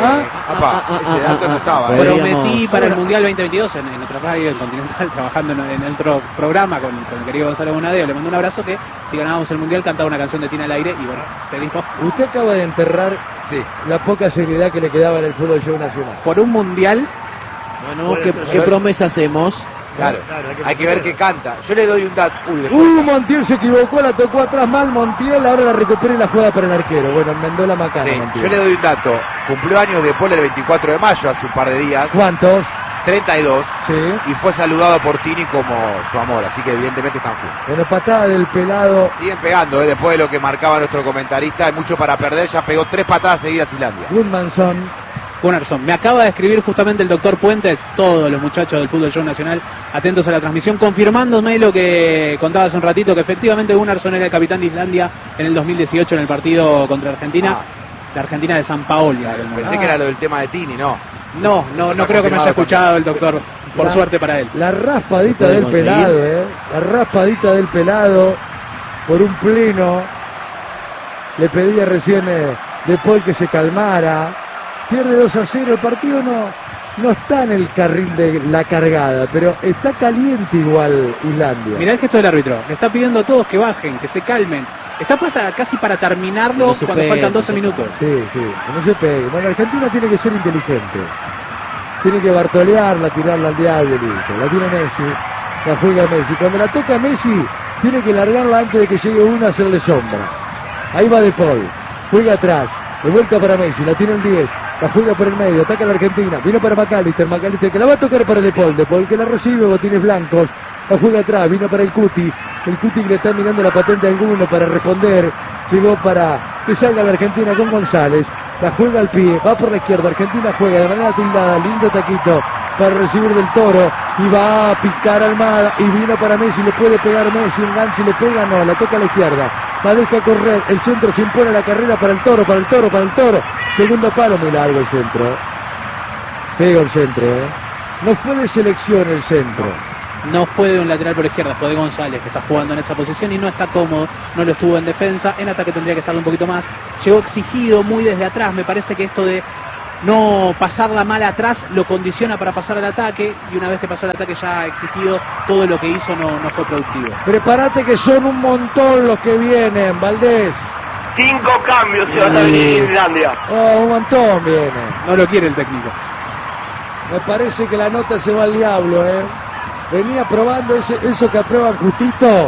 Ese dato no estaba. Prometí para el Mundial 2022 en otra radio, en Continental, trabajando en otro programa con el querido Gonzalo Bonadeo. Le mando un abrazo que si ganábamos el Mundial cantaba una canción de Tina al aire y bueno, se dijo. Usted acaba de enterrar la poca seriedad que le quedaba en el fútbol show nacional. Por un Mundial. Bueno, ¿qué promesa hacemos? Claro, hay que ver qué canta. Yo le doy un dato. Montiel se equivocó, la tocó atrás mal Montiel, ahora la recupera y la juega para el arquero. Bueno, enmendó la macana. Sí, Montiel. yo le doy un dato. Cumplió años de Paul el 24 de mayo, hace un par de días. ¿Cuántos? 32. Sí. Y fue saludado por Tini como su amor, así que evidentemente están juntos. Bueno, patada del pelado. Siguen pegando, después de lo que marcaba nuestro comentarista, hay mucho para perder, ya pegó 3 patadas seguidas Islandia. Gunnarsson, me acaba de escribir justamente el doctor Puentes, todos los muchachos del Fútbol Show Nacional atentos a la transmisión, confirmándome lo que contaba hace un ratito, que efectivamente Gunnarsson era el capitán de Islandia en el 2018 en el partido contra Argentina, la Argentina de San Paoli. Pensé que era lo del tema de Tini, ¿no? No creo que me haya escuchado el doctor, por suerte para él. La raspadita del pelado, la raspadita del pelado por un pleno. Le pedía recién De Paul que se calmara. Pierde 2-0, el partido no está en el carril de la cargada, pero está caliente igual Islandia. Mirá el gesto del árbitro, le está pidiendo a todos que bajen, que se calmen. Está casi para terminarlo No se cuando pegue, faltan no 12 se minutos. Sí, que no se pegue. Bueno, Argentina tiene que ser inteligente. Tiene que bartolearla, tirarla al diablo, listo. La tiene Messi, la juega Messi. Cuando la toca Messi, tiene que largarla antes de que llegue uno a hacerle sombra. Ahí va De Paul, juega atrás, de vuelta para Messi, la tiene el 10. La juega por el medio, ataca a la Argentina, vino para McAllister que la va a tocar para De Paul que la recibe, botines blancos, la juega atrás, vino para el Cuti que le está mirando la patente a alguno para responder, llegó para que salga la Argentina con González, La juega al pie, va por la izquierda. Argentina juega de manera tildada. Lindo taquito para recibir del Toro. Y va a picar Almada. Y vino para Messi. Le puede pegar Messi. Un gancho le pega. No, la toca a la izquierda. La deja correr. El centro se impone la carrera para el Toro. Para el Toro. Para el Toro. Segundo palo. Muy largo el centro. Feo el centro. No fue de selección el centro. No fue de un lateral por izquierda, fue de González, que está jugando en esa posición y no está cómodo, no lo estuvo en defensa, en ataque tendría que estar un poquito más. Llegó exigido muy desde atrás, me parece que esto de no pasarla mal atrás lo condiciona para pasar al ataque, y una vez que pasó el ataque ya exigido, todo lo que hizo no fue productivo. Prepárate que son un montón los que vienen, Valdés. 5 cambios se van a venir en Islandia. Oh, un montón viene. No lo quiere el técnico. Me parece que la nota se va al diablo, Venía probando eso que aprueba Justito.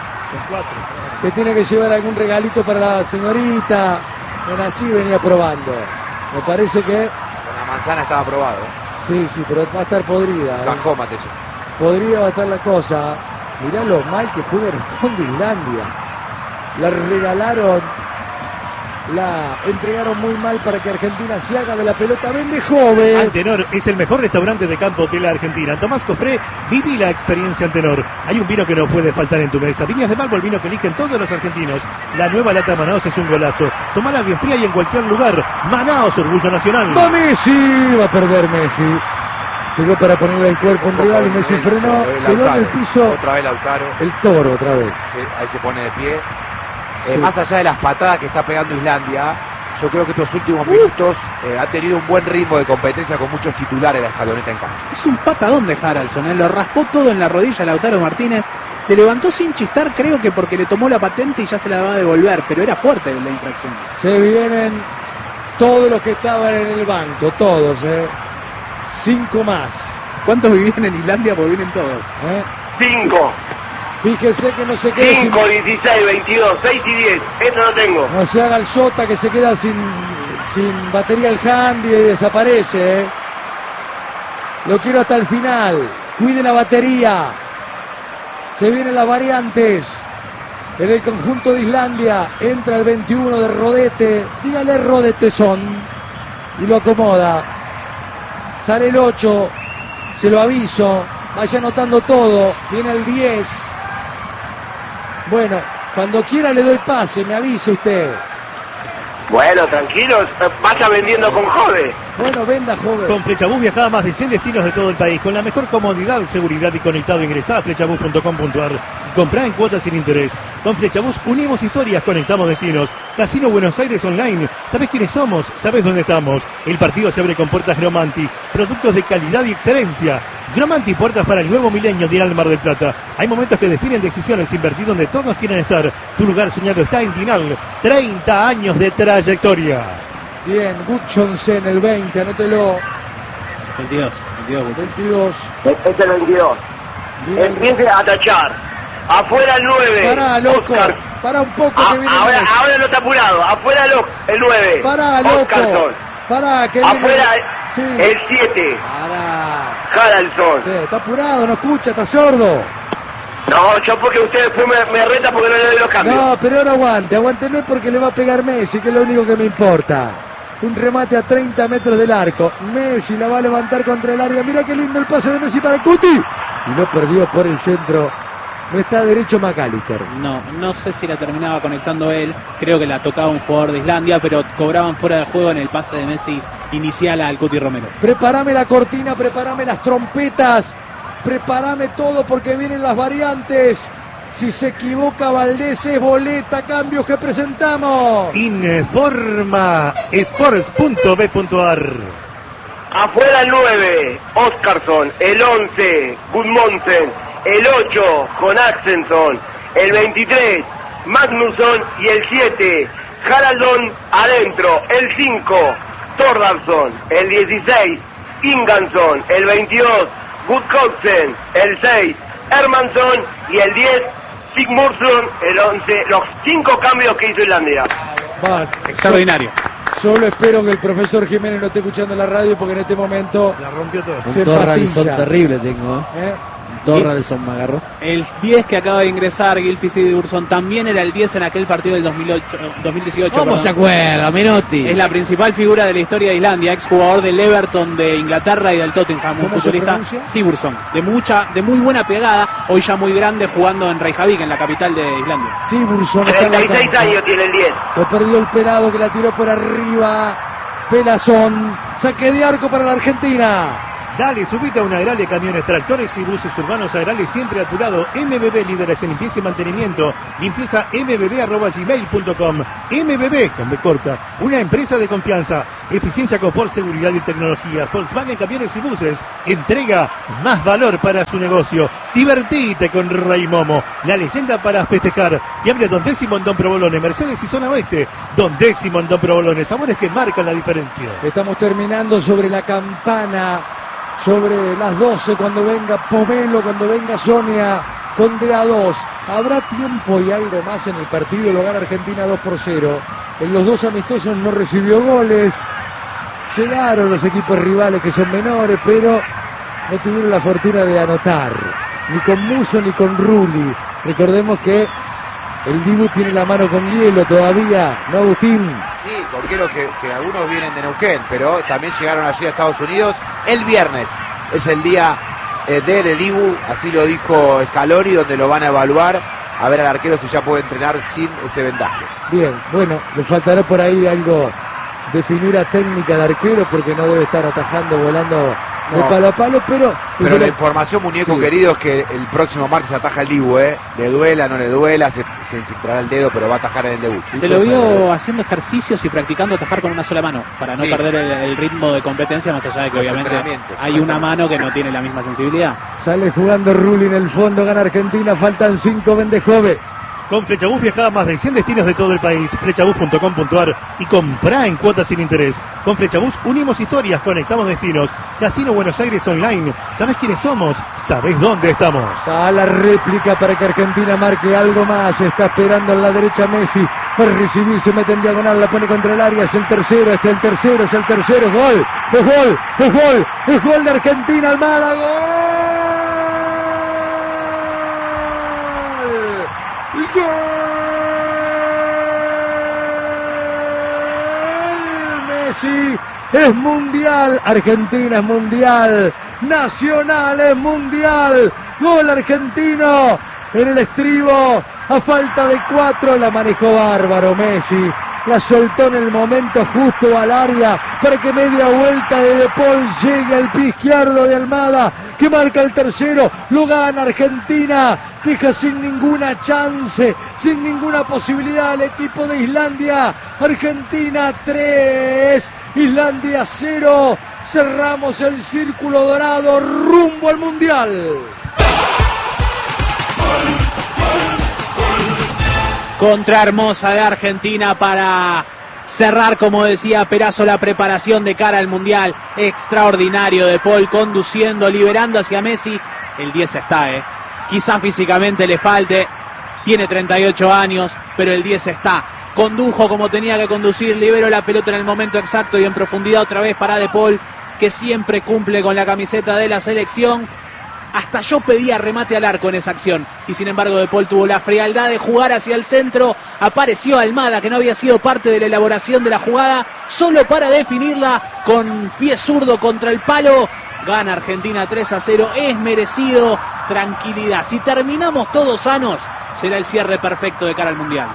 Que tiene que llevar algún regalito para la señorita. Bueno, así venía probando. Me parece que... La manzana estaba aprobado. Sí, pero va a estar podrida. Cajó, Mateo. Podría va a estar la cosa. Mirá lo mal que juega el fondo Islandia. La regalaron. La entregaron muy mal para que Argentina se haga de la pelota. Vende joven. Antenor es el mejor restaurante de campo de la Argentina. Tomás Cofré, viví la experiencia Antenor. Hay un vino que no puede faltar en tu mesa. Viñas de Malvo, el vino que eligen todos los argentinos. La nueva lata Manaos es un golazo. Tomala bien fría y en cualquier lugar. Manaos, orgullo nacional. Va Messi, va a perder Messi. Llegó para ponerle el cuerpo a un rival y Messi frenó. Quedó en el piso. Otra vez Lautaro. El Toro otra vez. Sí, ahí se pone de pie. Más allá de las patadas que está pegando Islandia, yo creo que estos últimos minutos ha tenido un buen ritmo de competencia con muchos titulares la escaloneta en cancha. Es un patadón de Haraldson, lo raspó todo en la rodilla a Lautaro Martínez, se levantó sin chistar, creo que porque le tomó la patente y ya se la va a devolver, pero era fuerte la infracción. Se vienen todos los que estaban en el banco, todos, 5 más. ¿Cuántos vivían en Islandia? Porque vienen todos. 5. Fíjese que no se quede 5, 16, 22, 6 y 10. Eso no tengo. No se haga el sota que se queda sin batería el handy y desaparece. Lo quiero hasta el final. Cuide la batería. Se vienen las variantes. En el conjunto de Islandia entra el 21 de Rodete. Dígale Rodete son. Y lo acomoda. Sale el 8. Se lo aviso. Vaya anotando todo. Viene el 10. Bueno, cuando quiera le doy pase, me avise usted. Bueno, tranquilos, vaya vendiendo con Jode. Bueno, venda, joven. Con Flechabús viajaba a más de 100 destinos de todo el país, con la mejor comodidad, seguridad y conectado. Ingresá a flechabús.com.ar. Comprá en cuotas sin interés. Con Flechabús unimos historias, conectamos destinos. Casino Buenos Aires Online. ¿Sabés quiénes somos? ¿Sabés dónde estamos? El partido se abre con puertas Gromanti. Productos de calidad y excelencia. Gromanti, puertas para el nuevo milenio de Mar del Plata. Hay momentos que definen decisiones. Invertir donde todos quieren estar. Tu lugar soñado está en Dinal. 30 años de trayectoria. Bien, Gudjonsen, el 20, anótelo. 22. 22. Este es el 22. Bien. Empiece a tachar. Afuera el 9. Pará, loco. Oscar. Pará un poco que viene. Ahora no está apurado. Afuera el 9. Pará, loco. Oscarson. Pará, que viene. Afuera Sí. el 7. Pará. Haraldson. Sí, está apurado, no escucha, está sordo. No, yo porque usted después me reta porque no le doy los cambios. No, pero ahora aguánteme porque le va a pegar Messi, que es lo único que me importa. Un remate a 30 metros del arco. Messi la va a levantar contra el área. Mira qué lindo el pase de Messi para Cuti. Y lo perdió por el centro. No está derecho McAllister. No sé si la terminaba conectando él. Creo que la tocaba un jugador de Islandia, pero cobraban fuera de juego en el pase de Messi inicial al Cuti Romero. Prepárame la cortina, prepárame las trompetas. Prepárame todo porque vienen las variantes. Si se equivoca Valdés es boleta, cambios que presentamos. Informa sports.b.ar. Afuera el 9, Oscarson. El 11, Gudmonsen. El 8, con Axelson. El 23, Magnusson. Y el 7, Haraldson adentro. El 5, Thordarson. El 16, Ingansson. El 22, Gudjonsen. El 6, Hermansson. Y el 10, Sigmundson. El 11, los 5 cambios que hizo Islandia. Extraordinario. Solo espero que el profesor Jiménez no esté escuchando la radio porque en este momento La rompió todo. Un Torralson terrible tengo. Torralson me agarró. El 10 que acaba de ingresar, Gylfi Sigurdsson, también era el 10 en aquel partido del 2018. ¿Cómo perdón. se acuerda, Menotti? Es la principal figura de la historia de Islandia, exjugador del Everton de Inglaterra y del Tottenham, un ¿Cómo se futbolista pronuncia? Sigurdsson, de muy buena pegada, hoy ya muy grande jugando en Reykjavik, en la capital de Islandia. Sigurdsson está en la 36 cancha. años tiene el 10. Lo perdió el pelado que la tiró por arriba. Pelazón. Saque de arco para la Argentina. Dale, subite a una Agrale, camiones, tractores y buses urbanos Agrale siempre a tu lado. MBB, líderes en limpieza y mantenimiento. Limpieza mbb@gmail.com. MBB, con B corta, una empresa de confianza. Eficiencia, confort, seguridad y tecnología. Volkswagen, camiones y buses. Entrega más valor para su negocio. Divertite con Rey Momo, la leyenda para festejar. Que abre Don Décimo en Don Provolone, Mercedes y Zona Oeste. Don Décimo en Don Provolone, sabores que marcan la diferencia. Estamos terminando sobre la campana. Sobre las 12 cuando venga Pomelo, cuando venga Sonia con DA2. Habrá tiempo y algo más en el partido. Lo gana Argentina 2-0. En los dos amistosos no recibió goles. Llegaron los equipos rivales que son menores, pero no tuvieron la fortuna de anotar. Ni con Muso ni con Rulli. Recordemos que el Dibu tiene la mano con hielo todavía, ¿no, Agustín? Sí, con hielo que algunos vienen de Neuquén, pero también llegaron allí a Estados Unidos. El viernes es el día de Dibu, así lo dijo Scaloni, donde lo van a evaluar, a ver al arquero si ya puede entrenar sin ese vendaje. Bien, bueno, le faltará por ahí algo de finura técnica de arquero, porque no debe estar atajando, volando de palo a palo, pero la información, muñeco sí, querido, es que el próximo martes ataja el Dibu, le duela, no le duela, se infiltrará el dedo, pero va a atajar en el debut. Se lo vio haciendo ejercicios y practicando atajar con una sola mano, para no perder el ritmo de competencia, más allá de que Los obviamente entrenamientos, hay una mano que no tiene la misma sensibilidad. sale jugando Rulli en el fondo, gana Argentina, faltan 5, vende Jove. Con Flechabús viaja a más de 100 destinos de todo el país. Flechabús.com.ar y comprá en cuotas sin interés. Con Flechabús unimos historias, conectamos destinos. Casino Buenos Aires Online. ¿Sabés quiénes somos? ¿Sabés dónde estamos? A la réplica para que Argentina marque algo más. Está esperando en la derecha Messi. Para recibir, se mete en diagonal, la pone contra el área. Es el tercero, es el tercero, es el tercero. Es gol, es gol, es gol, es gol de Argentina. Almada, gol. ¡Gol! Messi es mundial, Argentina es mundial, Nacional es mundial, gol argentino en el estribo, a falta de 4, la manejó bárbaro Messi, la soltó en el momento justo al área para que media vuelta de De Paul llegue al pie izquierdo de Almada, que marca el tercero, lo gana Argentina, deja sin ninguna chance, sin ninguna posibilidad al equipo de Islandia. Argentina 3, Islandia 0, cerramos el círculo dorado rumbo al Mundial. Contra hermosa de Argentina para cerrar, como decía Perazo, la preparación de cara al Mundial. Extraordinario De Paul conduciendo, liberando hacia Messi. El 10 está, quizás físicamente le falte, tiene 38 años, pero el 10 está. Condujo como tenía que conducir, liberó la pelota en el momento exacto y en profundidad otra vez para De Paul, que siempre cumple con la camiseta de la selección. Hasta yo pedía remate al arco en esa acción y sin embargo De Paul tuvo la frialdad de jugar hacia el centro. Apareció Almada, que no había sido parte de la elaboración de la jugada, solo para definirla con pie zurdo contra el palo. Gana Argentina 3-0, es merecido. Tranquilidad, si terminamos todos sanos será el cierre perfecto de cara al Mundial.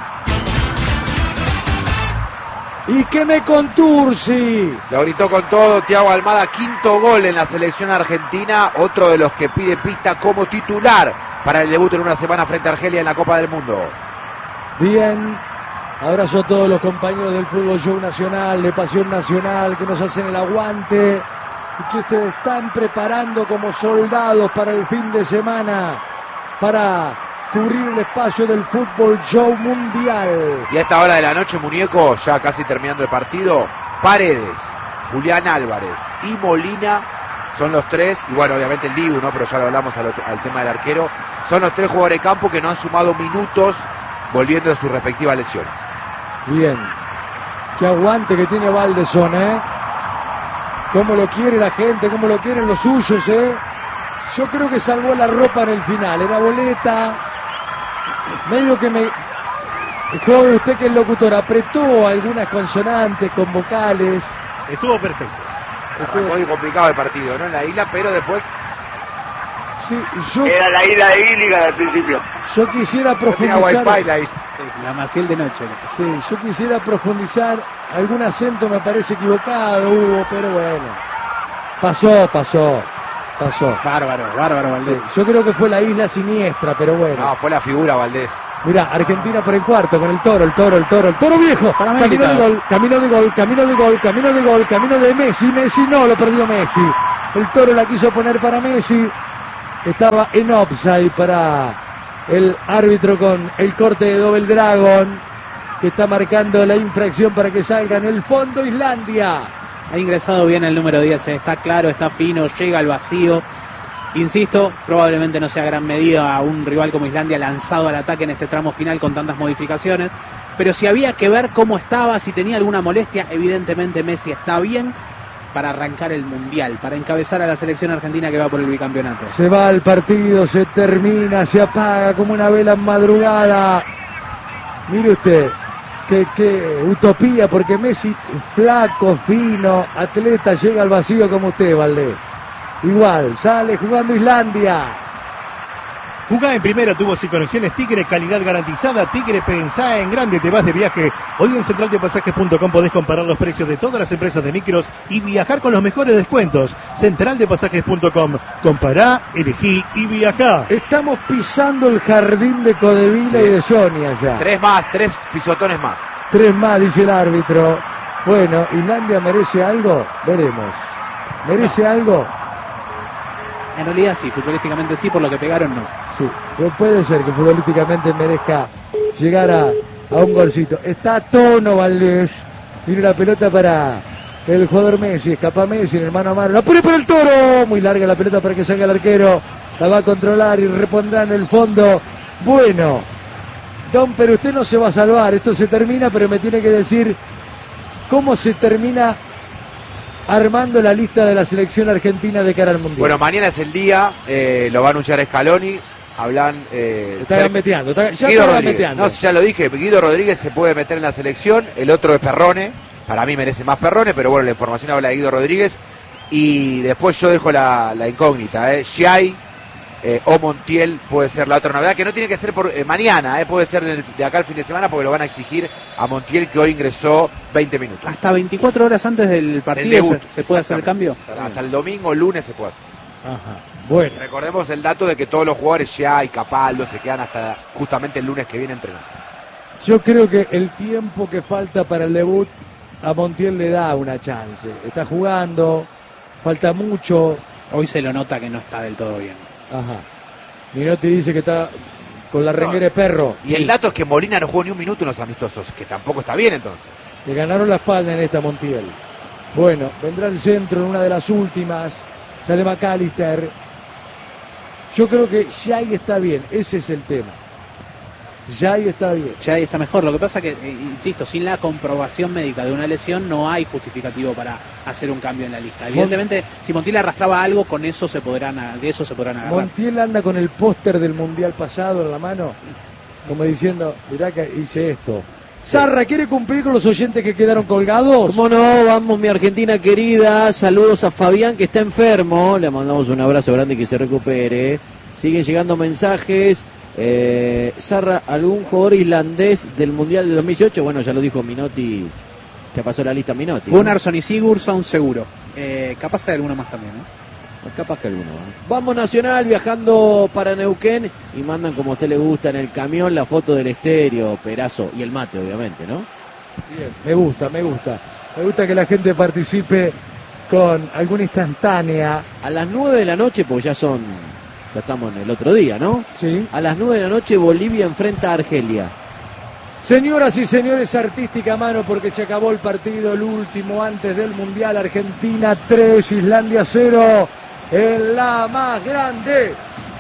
Y que me conturci. Lo gritó con todo Thiago Almada, quinto gol en la selección argentina, otro de los que pide pista como titular para el debut en una semana frente a Argelia en la Copa del Mundo. Bien, abrazo a todos los compañeros del Fútbol Show Nacional, de Pasión Nacional, que nos hacen el aguante y que se están preparando como soldados para el fin de semana, para cubrir el espacio del Fútbol Show Mundial. Y a esta hora de la noche, muñeco, ya casi terminando el partido, Paredes, Julián Álvarez y Molina son los tres, y bueno, obviamente el Dibu, ¿no? Pero ya lo hablamos al tema del arquero, son los tres jugadores de campo que no han sumado minutos volviendo de sus respectivas lesiones. Bien, qué aguante que tiene Valdezón, cómo lo quiere la gente, cómo lo quieren los suyos, Yo creo que salvó la ropa en el final. Era boleta. Medio que me... Joven, usted que es locutor, apretó algunas consonantes con vocales. Estuvo perfecto. Arrancó muy complicado el partido, ¿no? En la isla, pero después... Sí, yo... Era la isla de Gilligan al principio. Yo quisiera No tenía profundizar... wifi la isla. La Maciel de noche. Sí, yo quisiera profundizar. Algún acento me parece equivocado hubo, pero bueno. Pasó. Bárbaro, Valdés. Sí, yo creo que fue la isla siniestra, pero bueno. No, fue la figura Valdés. Mirá, Argentina por el cuarto con el toro viejo. Para Camino de América. gol, camino de Messi no, lo perdió Messi. El toro la quiso poner para Messi. Estaba en offside para el árbitro con el corte de Double Dragon, que está marcando la infracción para que salga en el fondo Islandia. Ha ingresado bien el número 10, está claro, está fino, llega al vacío. Insisto, probablemente no sea gran medida a un rival como Islandia lanzado al ataque en este tramo final con tantas modificaciones, pero si había que ver cómo estaba, si tenía alguna molestia, evidentemente Messi está bien para arrancar el Mundial, para encabezar a la selección argentina que va por el bicampeonato. Se va el partido, se termina, se apaga como una vela en madrugada. Mire usted, qué utopía, porque Messi, flaco, fino, atleta, llega al vacío como usted, Valdés. Igual, sale jugando Islandia. Jugá en primera, tubos y conexiones Tigre, calidad garantizada. Tigre, pensá en grande, te vas de viaje. Hoy en centraldepasajes.com podés comparar los precios de todas las empresas de micros y viajar con los mejores descuentos. Centraldepasajes.com, compará, elegí y viajá. Estamos pisando el jardín de Codevila y de Sonia ya. 3 pisotones más. 3 más, dice el árbitro. Bueno, ¿Islandia merece algo? Veremos. ¿Merece algo? En realidad sí, futbolísticamente sí, por lo que pegaron no. Sí, puede ser que futbolísticamente merezca llegar a un golcito. Está a tono Valdés. Viene la pelota para el jugador Messi. Escapa Messi en el mano a mano. ¡La pone para el toro! Muy larga la pelota para que salga el arquero. La va a controlar y repondrá en el fondo. Bueno, Don, pero usted no se va a salvar. Esto se termina, pero me tiene que decir cómo se termina armando la lista de la selección argentina de cara al Mundial. Bueno, mañana es el día, lo va a anunciar Scaloni. Hablan... está gambeteando, ya Guido está Rodríguez. gambeteando. No, ya lo dije, Guido Rodríguez se puede meter en la selección, el otro es Perrone, para mí merece más Perrone, pero bueno, la información habla de Guido Rodríguez, y después yo dejo la incógnita, Giai o Montiel puede ser la otra novedad, que no tiene que ser por mañana, puede ser de acá al fin de semana, porque lo van a exigir a Montiel, que hoy ingresó 20 minutos. Hasta 24 horas antes del partido debut, se puede hacer el cambio. Hasta el domingo, lunes se puede hacer. Ajá. Bueno, Recordemos el dato de que todos los jugadores ya y Capaldo se quedan hasta justamente el lunes que viene entrenando. yo creo que el tiempo que falta para el debut a Montiel le da una chance. Está jugando, falta mucho. Hoy se lo nota que no está del todo bien. Ajá. Minotti dice que está con la renguera de perro. Y el dato es que Molina no jugó ni un minuto en los amistosos, que tampoco está bien entonces. Le ganaron la espalda en esta Montiel. Bueno, vendrá el centro en una de las últimas. Sale McAllister. Yo creo que Giai está bien, ese es el tema. Giai está bien. Ya ahí está mejor. Lo que pasa que, insisto, sin la comprobación médica de una lesión no hay justificativo para hacer un cambio en la lista. Evidentemente, si Montiel arrastraba algo, con eso de eso se podrán agarrar. Montiel anda con el póster del Mundial pasado en la mano, como diciendo, mirá que hice esto. Sarra, ¿quiere cumplir con los oyentes que quedaron colgados? ¿Cómo no? Vamos, mi Argentina querida. Saludos a Fabián, que está enfermo. Le mandamos un abrazo grande y que se recupere. Siguen llegando mensajes. Sarra, ¿algún jugador islandés del Mundial de 2018? Bueno, ya lo dijo Minotti. Ya pasó la lista Minotti, ¿no? Gunnarsson y Sigurdsson seguro. Capaz hay alguno más también, Capaz que alguno más. Vamos Nacional viajando para Neuquén y mandan como a usted le gusta en el camión la foto del estéreo, Perazo y el mate, obviamente, ¿no? Bien, me gusta. Me gusta que la gente participe con alguna instantánea. A las 9 de la noche, porque ya estamos en el otro día, ¿no? Sí. A las 9 de la noche Bolivia enfrenta a Argelia. Señoras y señores, artística mano porque se acabó el partido, el último antes del Mundial. Argentina 3, Islandia 0. En la más grande.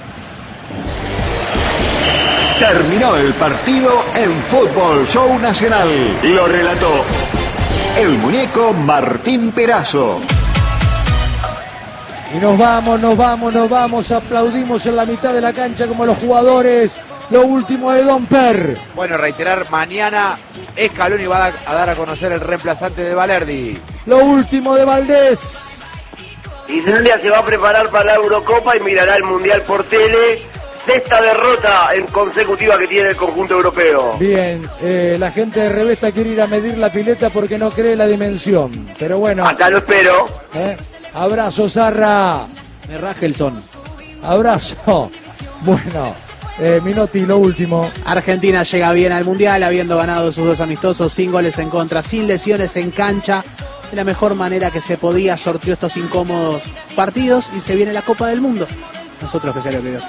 Terminó el partido en Fútbol Show Nacional. Lo relató el muñeco Martín Perazo. Y nos vamos, aplaudimos en la mitad de la cancha como los jugadores. Lo último de Domper. Bueno, reiterar, mañana Scaloni va a dar a conocer el reemplazante de Balerdi. Lo último de Valdés. Islandia se va a preparar para la Eurocopa y mirará el Mundial por tele. Sexta derrota en consecutiva que tiene el conjunto europeo. Bien, la gente de Revesta quiere ir a medir la pileta porque no cree la dimensión. Pero bueno. Acá lo espero. Abrazo, Zarra. Me raja el son. Abrazo. Bueno, Minotti, lo último. Argentina llega bien al Mundial, habiendo ganado sus 2 amistosos, sin goles en contra, sin lesiones en cancha. De la mejor manera que se podía, sorteó estos incómodos partidos y se viene la Copa del Mundo. Nosotros que se lo pido.